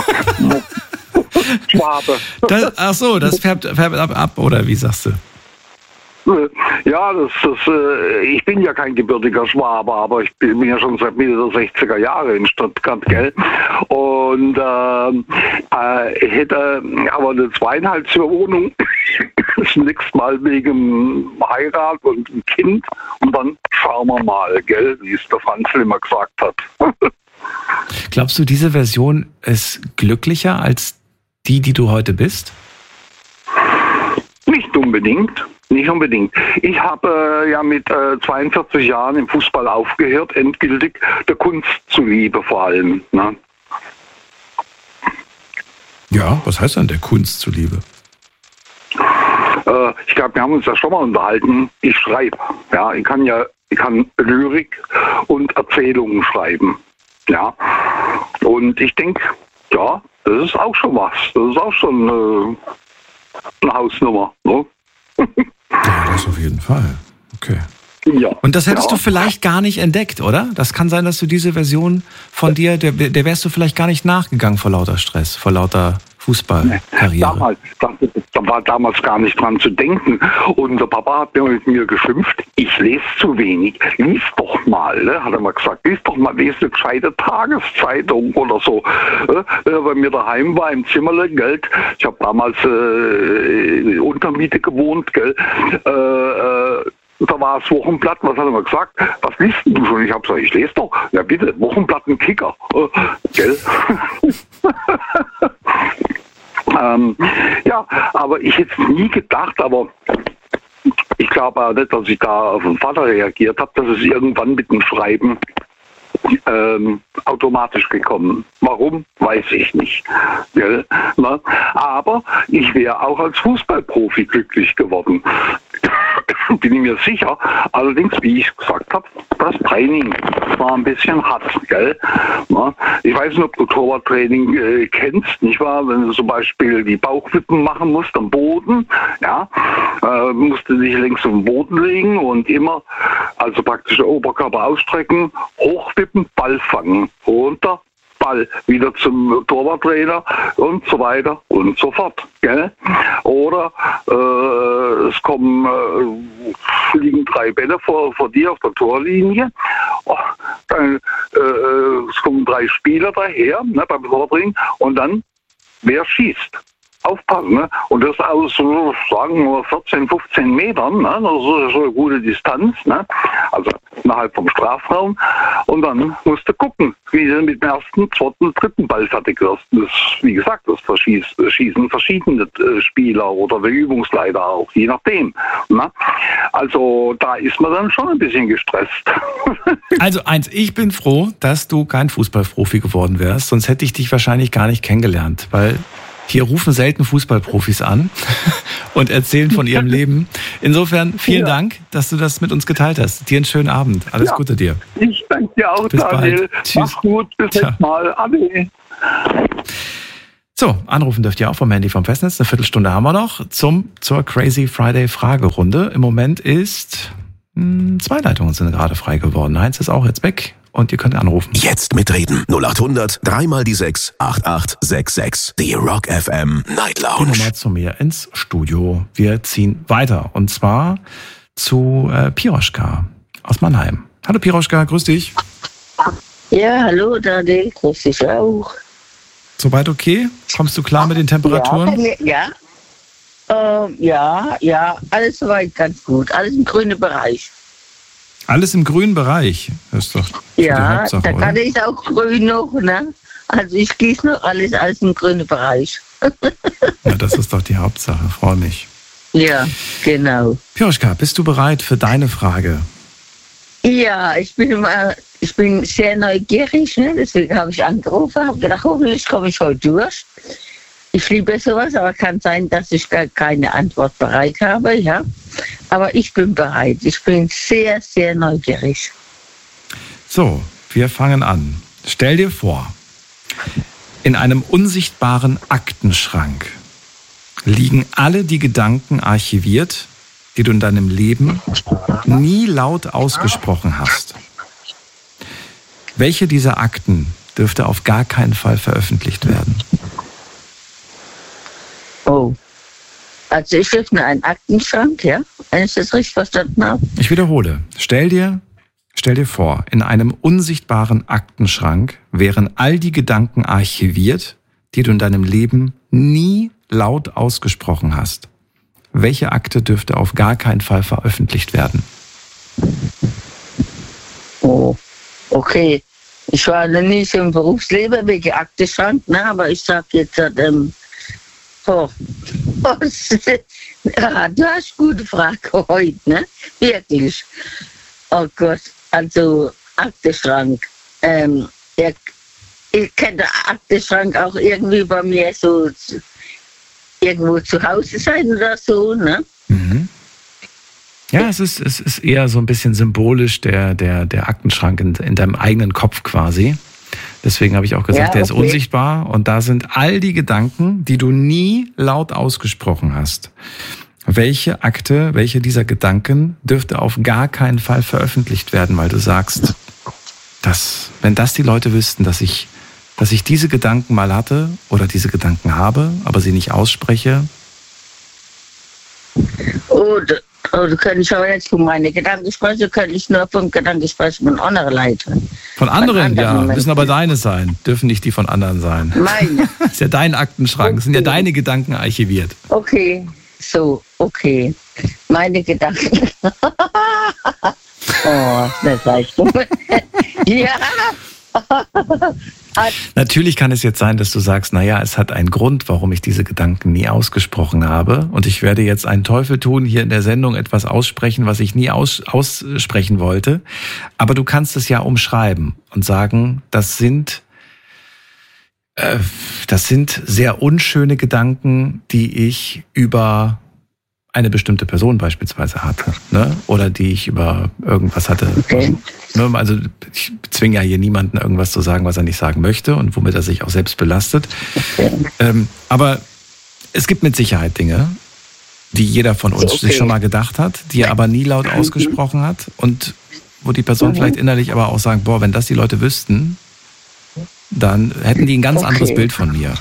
Schwabe. Das, ach so, das färbt, färbt ab, ab, oder wie sagst du? Ja, das, das, ich bin ja kein gebürtiger Schwabe, aber ich bin ja schon seit Mitte der sechziger Jahre in Stuttgart, gell? Und äh, äh, hätte aber eine Zweieinhalbzimmerwohnung zunächst mal wegen Heirat und ein Kind und dann schauen wir mal, gell, wie es der Franz immer gesagt hat. Glaubst du, diese Version ist glücklicher als die, die du heute bist? Nicht unbedingt. Nicht unbedingt. Ich habe äh, ja mit äh, zweiundvierzig Jahren im Fußball aufgehört, endgültig der Kunst zuliebe vor allem. Ne? Ja, was heißt dann der Kunst zuliebe? Äh, ich glaube, wir haben uns ja schon mal unterhalten. Ich schreibe. Ja, ich kann ja, ich kann Lyrik und Erzählungen schreiben. Ja, und ich denke, ja, das ist auch schon was. Das ist auch schon äh, eine Hausnummer. Ne? Ja, das auf jeden Fall. Okay. Ja. Und das hättest ja. du vielleicht gar nicht entdeckt, oder? Das kann sein, dass du diese Version von dir, der, der wärst du vielleicht gar nicht nachgegangen vor lauter Stress, vor lauter Fußballkarriere. Damals, da, da war damals gar nicht dran zu denken. Und der Papa hat mir mit mir geschimpft, ich lese zu wenig. Lies doch mal, ne? Hat er mal gesagt, lies doch mal, lese eine gescheite Tageszeitung oder so. Ne? Bei mir daheim war im Zimmerle, Geld. Ich habe damals äh, Untermiete gewohnt, gell. Äh, äh, Da war das Wochenblatt, was hat er mal gesagt? Was liest du schon? Ich habe gesagt, ich lese doch. Ja bitte, Wochenblatt und Kicker. Äh, gell? ähm, ja, aber ich hätte es nie gedacht, aber ich glaube auch nicht, dass ich da auf den Vater reagiert habe, dass es irgendwann mit dem Schreiben ähm, automatisch gekommen. Warum? Weiß ich nicht. Gell? Na? Aber ich wäre auch als Fußballprofi glücklich geworden. Bin ich mir sicher. Allerdings, wie ich gesagt habe, das Training war ein bisschen hart, gell? Na? Ich weiß nicht, ob du Torwarttraining äh, kennst, nicht wahr? Wenn du zum Beispiel die Bauchwippen machen musst am Boden, ja, äh, musst du dich längs auf den Boden legen und immer, also praktisch den Oberkörper ausstrecken, hochwippen, Ball fangen, runter, Ball wieder zum Torwarttrainer und so weiter und so fort. Gell? Oder äh, es kommen äh, liegen drei Bälle vor, vor dir auf der Torlinie. Oh, dann, äh, es kommen drei Spieler daher, ne, beim Tortraining und dann wer schießt? Aufpassen, ne? Und das aus, so, sagen wir, vierzehn, fünfzehn Metern, ne? Das ist so eine gute Distanz, ne? Also innerhalb vom Strafraum. Und dann musst du gucken, wie du mit dem ersten, zweiten, dritten Ball fertig wirst. Das, wie gesagt, das schießen verschiedene Spieler oder der Übungsleiter auch, je nachdem. Ne? Also da ist man dann schon ein bisschen gestresst. Also eins, ich bin froh, dass du kein Fußballprofi geworden wärst, sonst hätte ich dich wahrscheinlich gar nicht kennengelernt, weil Hier rufen selten Fußballprofis an und erzählen von ihrem Leben. Insofern vielen ja. Dank, dass du das mit uns geteilt hast. Dir einen schönen Abend. Alles ja. Gute dir. Ich danke dir auch, bis Daniel. Bald. Mach's gut. Bis nächstes Mal. Ade. So, anrufen dürft ihr auch vom Handy vom Festnetz. Eine Viertelstunde haben wir noch zum, zur Crazy Friday Fragerunde. Im Moment ist, mh, zwei Leitungen sind gerade frei geworden. Heinz ist auch jetzt weg und ihr könnt anrufen. Jetzt mitreden. null acht hundert, dreimal die sechs, acht acht sechs sechs. Die Rock F M Night Lounge. Gehen wir mal zu mir ins Studio. Wir ziehen weiter und zwar zu äh, Piroschka aus Mannheim. Hallo Piroschka, grüß dich. Ja, hallo Daniel, grüß dich auch. Soweit okay? Kommst du klar mit den Temperaturen? Ja, ja, ähm, ja, ja, alles soweit ganz gut. Alles im grünen Bereich. Alles im grünen Bereich? Das ist doch ja, die Hauptsache, da kann oder? ich auch grün noch, ne? Also ich gieße noch alles, alles im grünen Bereich. Ja, das ist doch die Hauptsache, freue mich. Ja, genau. Piroschka, bist du bereit für deine Frage? Ja, ich bin immer, ich bin sehr neugierig, ne? Deswegen habe ich angerufen, habe gedacht, hoffentlich komme ich heute durch. Ich liebe sowas, aber kann sein, dass ich gar keine Antwort bereit habe, ja. Aber ich bin bereit. Ich bin sehr, sehr neugierig. So, wir fangen an. Stell dir vor, in einem unsichtbaren Aktenschrank liegen alle die Gedanken archiviert, die du in deinem Leben nie laut ausgesprochen hast. Welche dieser Akten dürfte auf gar keinen Fall veröffentlicht werden? Oh, also ich öffne einen Aktenschrank, ja? Wenn ich das richtig verstanden habe. Ich wiederhole. Stell dir, stell dir vor, in einem unsichtbaren Aktenschrank wären all die Gedanken archiviert, die du in deinem Leben nie laut ausgesprochen hast. Welche Akte dürfte auf gar keinen Fall veröffentlicht werden? Oh, okay. Ich war noch nie so im Berufsleben wegen Aktenschrank, ne? Aber ich sag jetzt, ähm, oh, ja, du hast gute Frage heute, ne? Wirklich. Oh Gott, also Aktenschrank. Ähm, der, ich kenne den Aktenschrank auch irgendwie bei mir so irgendwo zu Hause sein oder so, ne? Mhm. Ja, es ist, es ist eher so ein bisschen symbolisch der, der, der Aktenschrank in, in deinem eigenen Kopf quasi. Deswegen habe ich auch gesagt, ja, okay. Der ist unsichtbar und da sind all die Gedanken, die du nie laut ausgesprochen hast. Welche Akte, welche dieser Gedanken dürfte auf gar keinen Fall veröffentlicht werden, weil du sagst, dass, wenn das die Leute wüssten, dass ich, dass ich diese Gedanken mal hatte oder diese Gedanken habe, aber sie nicht ausspreche? Oh, oh du könntest aber jetzt von meinen Gedanken sprechen, könnte ich nur von Gedanken sprechen von anderen Leuten. Von anderen, von anderen ja, Menschen. Müssen aber deine sein, dürfen nicht die von anderen sein. Meine. Das ist ja dein Aktenschrank, das sind ja deine Gedanken archiviert. Okay, so, okay. Meine Gedanken. Oh, das heißt du. Ja. Natürlich kann es jetzt sein, dass du sagst, naja, es hat einen Grund, warum ich diese Gedanken nie ausgesprochen habe. Und ich werde jetzt einen Teufel tun, hier in der Sendung etwas aussprechen, was ich nie aus, aussprechen wollte. Aber du kannst es ja umschreiben und sagen, das sind, äh, das sind sehr unschöne Gedanken, die ich über eine bestimmte Person beispielsweise hatte, ne? Oder die ich über irgendwas hatte. Okay. Also ich zwinge ja hier niemanden, irgendwas zu sagen, was er nicht sagen möchte und womit er sich auch selbst belastet. Okay. Ähm, aber es gibt mit Sicherheit Dinge, die jeder von uns okay. sich schon mal gedacht hat, die er aber nie laut ausgesprochen hat und wo die Person mhm. vielleicht innerlich aber auch sagt, boah, wenn das die Leute wüssten, dann hätten die ein ganz okay. anderes Bild von mir.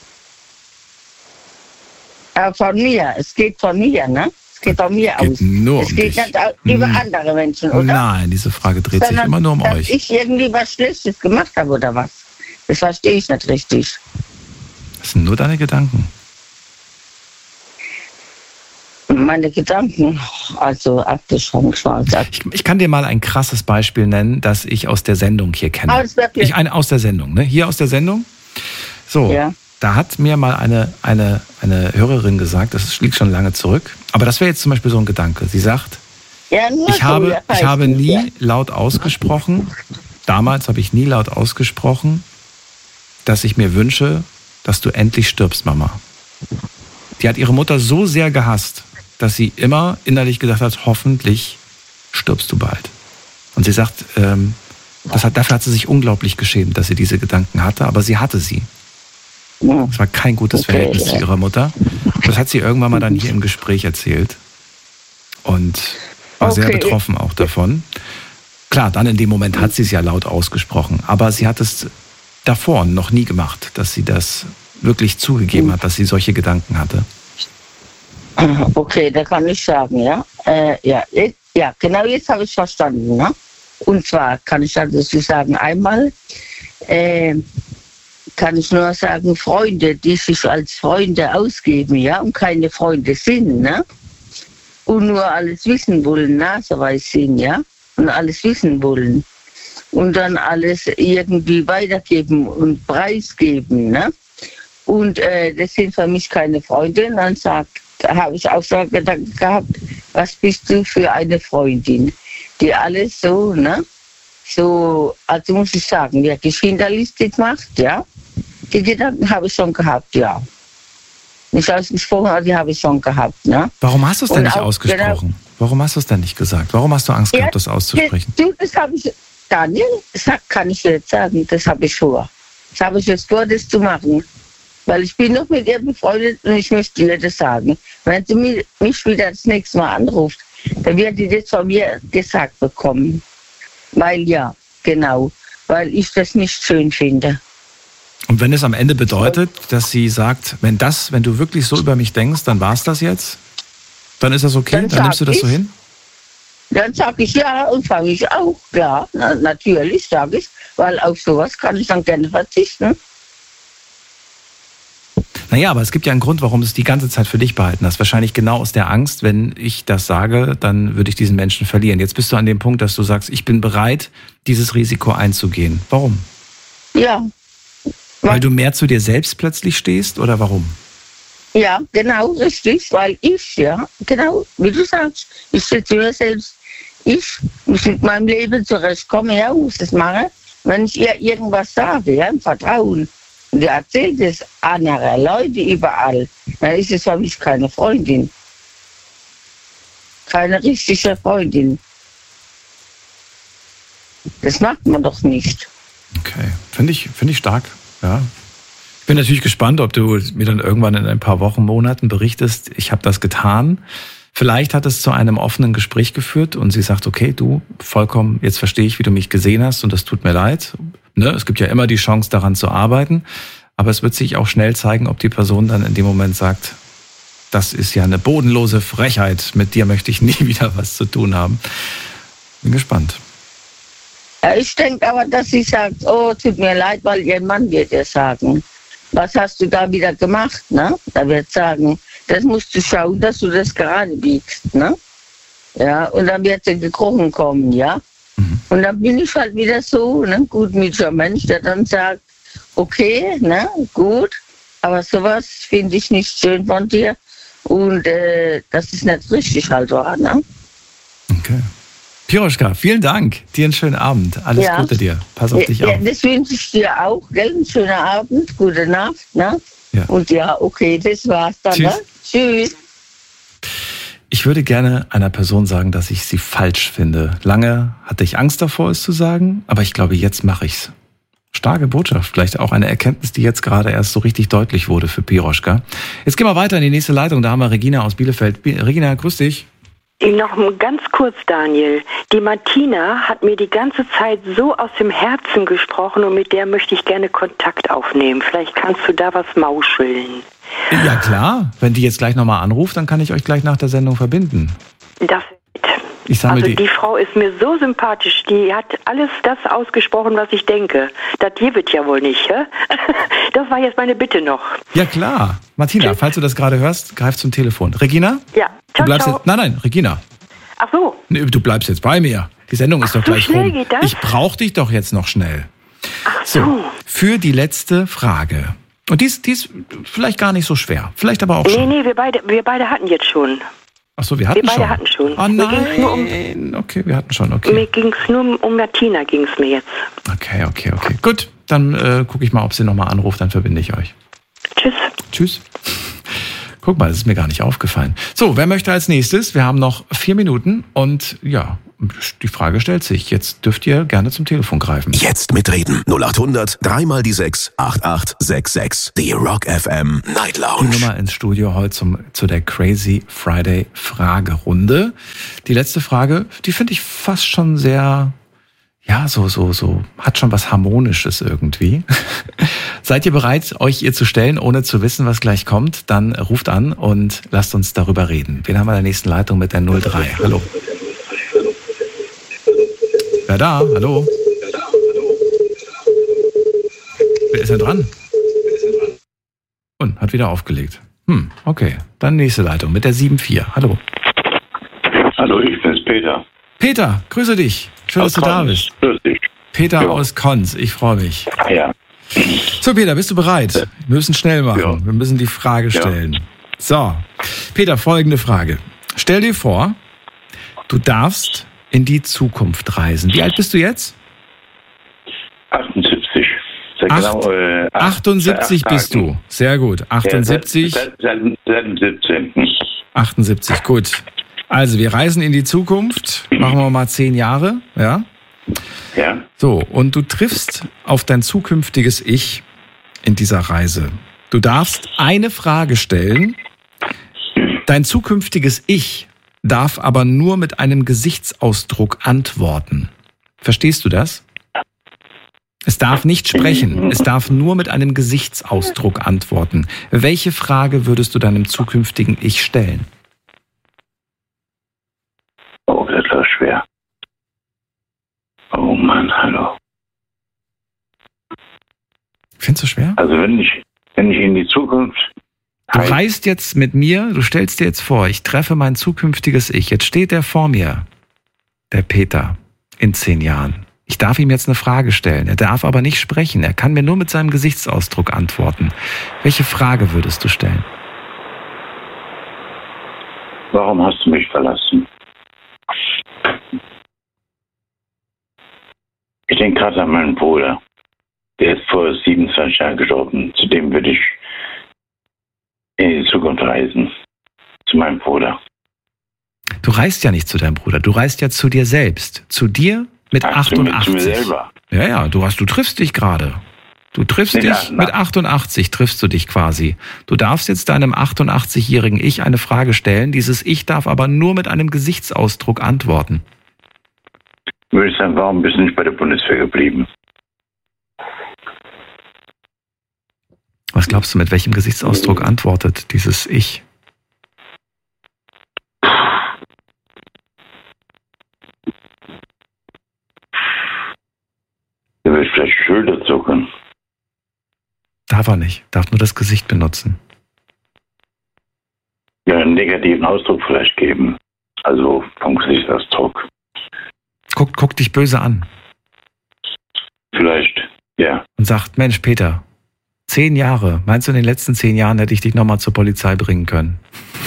Äh, von mir, es geht von mir, ne? Es geht von mir geht aus. Nur es um geht dich. nicht über hm. andere Menschen, oder? Nein, diese Frage dreht Sondern, sich immer nur um dass euch. ich irgendwie was Schlechtes gemacht habe, oder was? Das verstehe ich nicht richtig. Das sind nur deine Gedanken. Meine Gedanken, also abgeschränkt schwarz. Ich, ich kann dir mal ein krasses Beispiel nennen, das ich aus der Sendung hier kenne. Aus der ich eine aus der Sendung, ne? Hier aus der Sendung. So. Ja. Da hat mir mal eine, eine, eine Hörerin gesagt, das liegt schon lange zurück, aber das wäre jetzt zum Beispiel so ein Gedanke. Sie sagt, ja, ich, so, habe, ich habe nie ja. laut ausgesprochen, damals habe ich nie laut ausgesprochen, dass ich mir wünsche, dass du endlich stirbst, Mama. Die hat ihre Mutter so sehr gehasst, dass sie immer innerlich gedacht hat, hoffentlich stirbst du bald. Und sie sagt, ähm, das hat, dafür hat sie sich unglaublich geschämt, dass sie diese Gedanken hatte, aber sie hatte sie. Es war kein gutes okay, Verhältnis ja. zu ihrer Mutter. Das hat sie irgendwann mal dann hier im Gespräch erzählt und war okay. sehr betroffen auch davon. Klar, dann in dem Moment hat sie es ja laut ausgesprochen, aber sie hat es davor noch nie gemacht, dass sie das wirklich zugegeben hat, dass sie solche Gedanken hatte. Okay, da kann ich sagen, ja. Äh, ja, ja, genau jetzt habe ich verstanden. Ne? Und zwar kann ich dazu sagen, einmal äh, kann ich nur sagen, Freunde, die sich als Freunde ausgeben, ja, und keine Freunde sind, ne? Und nur alles wissen wollen, naseweis sind, ja, und alles wissen wollen. Und dann alles irgendwie weitergeben und preisgeben, ne? Und äh, das sind für mich keine Freunde. Und dann sagt, habe ich auch so Gedanken gehabt, was bist du für eine Freundin, die alles so, ne? So, also muss ich sagen, wirklich hinterlistig macht, ja. Die Gedanken habe ich schon gehabt, ja. Nicht ausgesprochen, aber die habe ich schon gehabt, ne? Warum hast du es denn nicht auch, ausgesprochen? Genau, warum hast du es denn nicht gesagt? Warum hast du Angst gehabt, ja, das auszusprechen? Du, das habe ich, Daniel, das kann ich jetzt sagen, das habe ich vor. Das habe ich jetzt vor, das zu machen. Weil ich bin noch mit ihr befreundet und ich möchte ihr das sagen. Wenn sie mich wieder das nächste Mal anruft, dann wird die das von mir gesagt bekommen. Weil ja, genau, weil ich das nicht schön finde. Und wenn es am Ende bedeutet, dass sie sagt, wenn das, wenn du wirklich so über mich denkst, dann war es das jetzt? Dann ist das okay? Dann, dann nimmst du das ich, so hin? Dann sage ich ja und fange ich auch, klar, na, natürlich sage ich, weil auf sowas kann ich dann gerne verzichten. Naja, aber es gibt ja einen Grund, warum du es die ganze Zeit für dich behalten hast. Wahrscheinlich genau aus der Angst, wenn ich das sage, dann würde ich diesen Menschen verlieren. Jetzt bist du an dem Punkt, dass du sagst, ich bin bereit, dieses Risiko einzugehen. Warum? Ja. Weil du mehr zu dir selbst plötzlich stehst oder warum? Ja, genau, richtig, weil ich, ja, genau, wie du sagst, ich stehe zu mir selbst. Ich muss mit meinem Leben zurechtkommen, ja, muss das machen. Wenn ich ihr irgendwas sage, ja, im Vertrauen, und die erzählt es anderen Leute überall, dann ist es für mich keine Freundin. Keine richtige Freundin. Das macht man doch nicht. Okay, finde ich, finde ich stark. Ja. Ich bin natürlich gespannt, ob du mir dann irgendwann in ein paar Wochen, Monaten berichtest, ich habe das getan. Vielleicht hat es zu einem offenen Gespräch geführt und sie sagt, okay, du, vollkommen, jetzt verstehe ich, wie du mich gesehen hast und das tut mir leid. Ne? Es gibt ja immer die Chance, daran zu arbeiten, aber es wird sich auch schnell zeigen, ob die Person dann in dem Moment sagt, das ist ja eine bodenlose Frechheit, mit dir möchte ich nie wieder was zu tun haben. Bin gespannt. Ja, ich denke aber, dass sie sagt, oh, tut mir leid, weil ihr Mann wird ihr sagen, was hast du da wieder gemacht, ne? Da wird sagen, das musst du schauen, dass du das gerade biegst, ne? Ja, und dann wird sie gekrochen kommen, ja? Mhm. Und dann bin ich halt wieder so, ne, gutmütiger Mensch, der dann sagt, okay, ne, gut, aber sowas finde ich nicht schön von dir und äh, das ist nicht richtig halt wahr, ne? Okay. Piroschka, vielen Dank. Dir einen schönen Abend. Alles ja. Gute dir. Pass auf dich ja, auf. Das wünsche ich dir auch, gell? Einen schönen Abend, gute Nacht, ne? Ja. Und ja, okay, das war's dann, Tschüss. Ne? Tschüss. Ich würde gerne einer Person sagen, dass ich sie falsch finde. Lange hatte ich Angst davor, es zu sagen, aber ich glaube, jetzt mache ich's. Starke Botschaft, vielleicht auch eine Erkenntnis, die jetzt gerade erst so richtig deutlich wurde für Piroschka. Jetzt gehen wir weiter in die nächste Leitung. Da haben wir Regina aus Bielefeld. Regina, grüß dich. Noch ganz kurz, Daniel. Die Martina hat mir die ganze Zeit so aus dem Herzen gesprochen und mit der möchte ich gerne Kontakt aufnehmen. Vielleicht kannst du da was mauscheln. Ja klar, wenn die jetzt gleich nochmal anruft, dann kann ich euch gleich nach der Sendung verbinden. Das Ich sammle also die. die Frau ist mir so sympathisch, die hat alles das ausgesprochen, was ich denke. Das hier wird ja wohl nicht, hä? Das war jetzt meine Bitte noch. Ja klar. Martina, Tschüss. Falls du das gerade hörst, greif zum Telefon. Regina? Ja. Ciao, du bleibst ciao. Jetzt, nein, nein, Regina. Ach so. Nee, du bleibst jetzt bei mir. Die Sendung ist Ach, doch gleich so schnell rum. Geht das? Ich brauche dich doch jetzt noch schnell. Ach so. so. Für die letzte Frage. Und die ist, die ist vielleicht gar nicht so schwer. Vielleicht aber auch schon. Nee, nee, wir beide, wir beide hatten jetzt schon. Ach so, wir hatten wir schon. Wir beide hatten schon. Oh nein. Nur um, okay, wir hatten schon, okay. Mir ging es nur um, um Martina, ging es mir jetzt. Okay, okay, okay. Gut, dann äh, gucke ich mal, ob sie nochmal anruft, dann verbinde ich euch. Tschüss. Tschüss. Guck mal, das ist mir gar nicht aufgefallen. So, wer möchte als nächstes? Wir haben noch vier Minuten und ja, die Frage stellt sich. Jetzt dürft ihr gerne zum Telefon greifen. Jetzt mitreden. null acht hundert, dreimal die sechs, acht acht sechs sechs. Die Rock F M Night Lounge. Die Nummer ins Studio heute zum, zu der Crazy Friday Fragerunde. Die letzte Frage, die finde ich fast schon sehr... Ja, so, so, so, hat schon was Harmonisches irgendwie. Seid ihr bereit, euch ihr zu stellen, ohne zu wissen, was gleich kommt? Dann ruft an und lasst uns darüber reden. Wen haben wir in der nächsten Leitung mit der null drei? Hallo. Wer da? Hallo. Wer ist denn dran? Und hat wieder aufgelegt. Hm, okay. Dann nächste Leitung mit der sieben vier. Hallo. Hallo, ich bin's, Peter. Peter, grüße dich. Schön, aus dass du Konz. Da bist. Grüß dich. Peter ja. aus Konz, ich freue mich. Ja. So, Peter, bist du bereit? Ja. Wir müssen schnell machen. Ja. Wir müssen die Frage stellen. Ja. So, Peter, folgende Frage. Stell dir vor, du darfst in die Zukunft reisen. Wie alt bist du jetzt? achtundsiebzig. Sehr Acht, genau, äh, achtundsiebzig bist du. Sehr gut. achtundsiebzig. Ja, seit, seit, seit dem siebzehnten. achtundsiebzig, gut. Also, wir reisen in die Zukunft, machen wir mal zehn Jahre, ja? Ja. So, und du triffst auf dein zukünftiges Ich in dieser Reise. Du darfst eine Frage stellen. Dein zukünftiges Ich darf aber nur mit einem Gesichtsausdruck antworten. Verstehst du das? Es darf nicht sprechen, es darf nur mit einem Gesichtsausdruck antworten. Welche Frage würdest du deinem zukünftigen Ich stellen? Oh, das war schwer. Oh Mann, hallo. Findest du schwer? Also wenn ich, wenn ich in die Zukunft... Du reist jetzt mit mir, du stellst dir jetzt vor, ich treffe mein zukünftiges Ich. Jetzt steht er vor mir, der Peter, in zehn Jahren. Ich darf ihm jetzt eine Frage stellen. Er darf aber nicht sprechen. Er kann mir nur mit seinem Gesichtsausdruck antworten. Welche Frage würdest du stellen? Warum hast du mich verlassen? Ich denke gerade an meinen Bruder. Der ist vor siebenundzwanzig Jahren gestorben. Zu dem würde ich in die Zukunft reisen. Zu meinem Bruder. Du reist ja nicht zu deinem Bruder. Du reist ja zu dir selbst. Zu dir mit Ach, achtundachtzig. Zu mir, zu mir selber. Ja, ja, du, hast, du triffst dich gerade. Du triffst nee, dich na, na. mit achtundachtzig, triffst du dich quasi. Du darfst jetzt deinem achtundachtzigjährigen Ich eine Frage stellen. Dieses Ich darf aber nur mit einem Gesichtsausdruck antworten. Würde ich sagen, warum bist du nicht bei der Bundeswehr geblieben? Was glaubst du, mit welchem Gesichtsausdruck antwortet dieses Ich? Er wird vielleicht Schulter zucken. Darf er nicht. Darf nur das Gesicht benutzen. Ja, einen negativen Ausdruck vielleicht geben. Also vom Gesichtsausdruck. Guck, guck dich böse an. Vielleicht, ja. Und sagt, Mensch, Peter, zehn Jahre. Meinst du, in den letzten zehn Jahren hätte ich dich nochmal zur Polizei bringen können?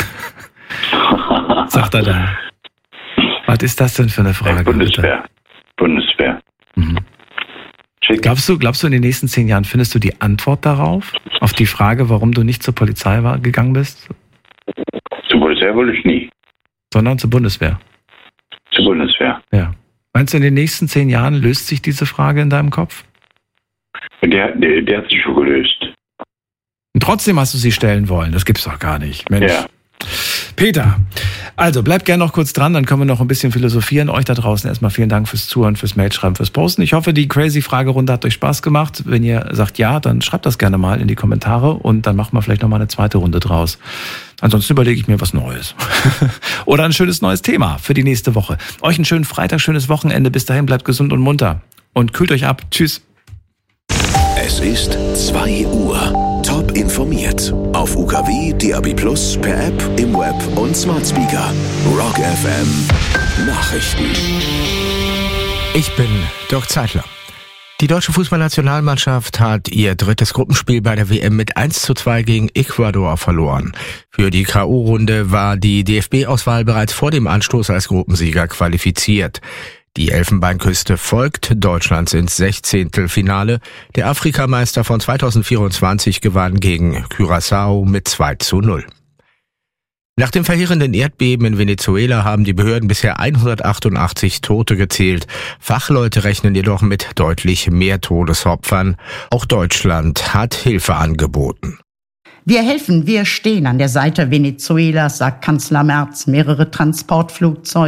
Sagt er dann. Was ist das denn für eine Frage? Bundeswehr. Bitte? Bundeswehr. Mhm. Glaubst du, glaubst du, in den nächsten zehn Jahren findest du die Antwort darauf? Auf die Frage, warum du nicht zur Polizei war, gegangen bist? Zur Polizei wollte ich nie. Sondern zur Bundeswehr? Zur Bundeswehr. Ja. Meinst du, in den nächsten zehn Jahren löst sich diese Frage in deinem Kopf? Der, der, der hat sich schon gelöst. Und trotzdem hast du sie stellen wollen. Das gibt's doch gar nicht. Mensch. Ja. Peter, also bleibt gerne noch kurz dran, dann können wir noch ein bisschen philosophieren. Euch da draußen erstmal vielen Dank fürs Zuhören, fürs Mailschreiben, fürs Posten. Ich hoffe, die Crazy-Fragerunde hat euch Spaß gemacht. Wenn ihr sagt ja, dann schreibt das gerne mal in die Kommentare und dann machen wir vielleicht nochmal eine zweite Runde draus. Ansonsten überlege ich mir was Neues. Oder ein schönes neues Thema für die nächste Woche. Euch einen schönen Freitag, schönes Wochenende. Bis dahin, bleibt gesund und munter. Und kühlt euch ab. Tschüss. Es ist zwei Uhr. Top informiert. Auf U K W, D A B Plus, per App, im Web und Smart Speaker. Rock F M. Nachrichten. Ich bin Dirk Zeitler. Die deutsche Fußballnationalmannschaft hat ihr drittes Gruppenspiel bei der W M mit eins zu zwei gegen Ecuador verloren. Für die K O-Runde war die D F B-Auswahl bereits vor dem Anstoß als Gruppensieger qualifiziert. Die Elfenbeinküste folgt Deutschland ins Sechzehntelfinale. Der Afrikameister von zweitausendvierundzwanzig gewann gegen Curaçao mit zwei zu null. Nach dem verheerenden Erdbeben in Venezuela haben die Behörden bisher hundertachtundachtzig Tote gezählt. Fachleute rechnen jedoch mit deutlich mehr Todesopfern. Auch Deutschland hat Hilfe angeboten. Wir helfen, wir stehen an der Seite Venezuelas, sagt Kanzler Merz. Mehrere Transportflugzeuge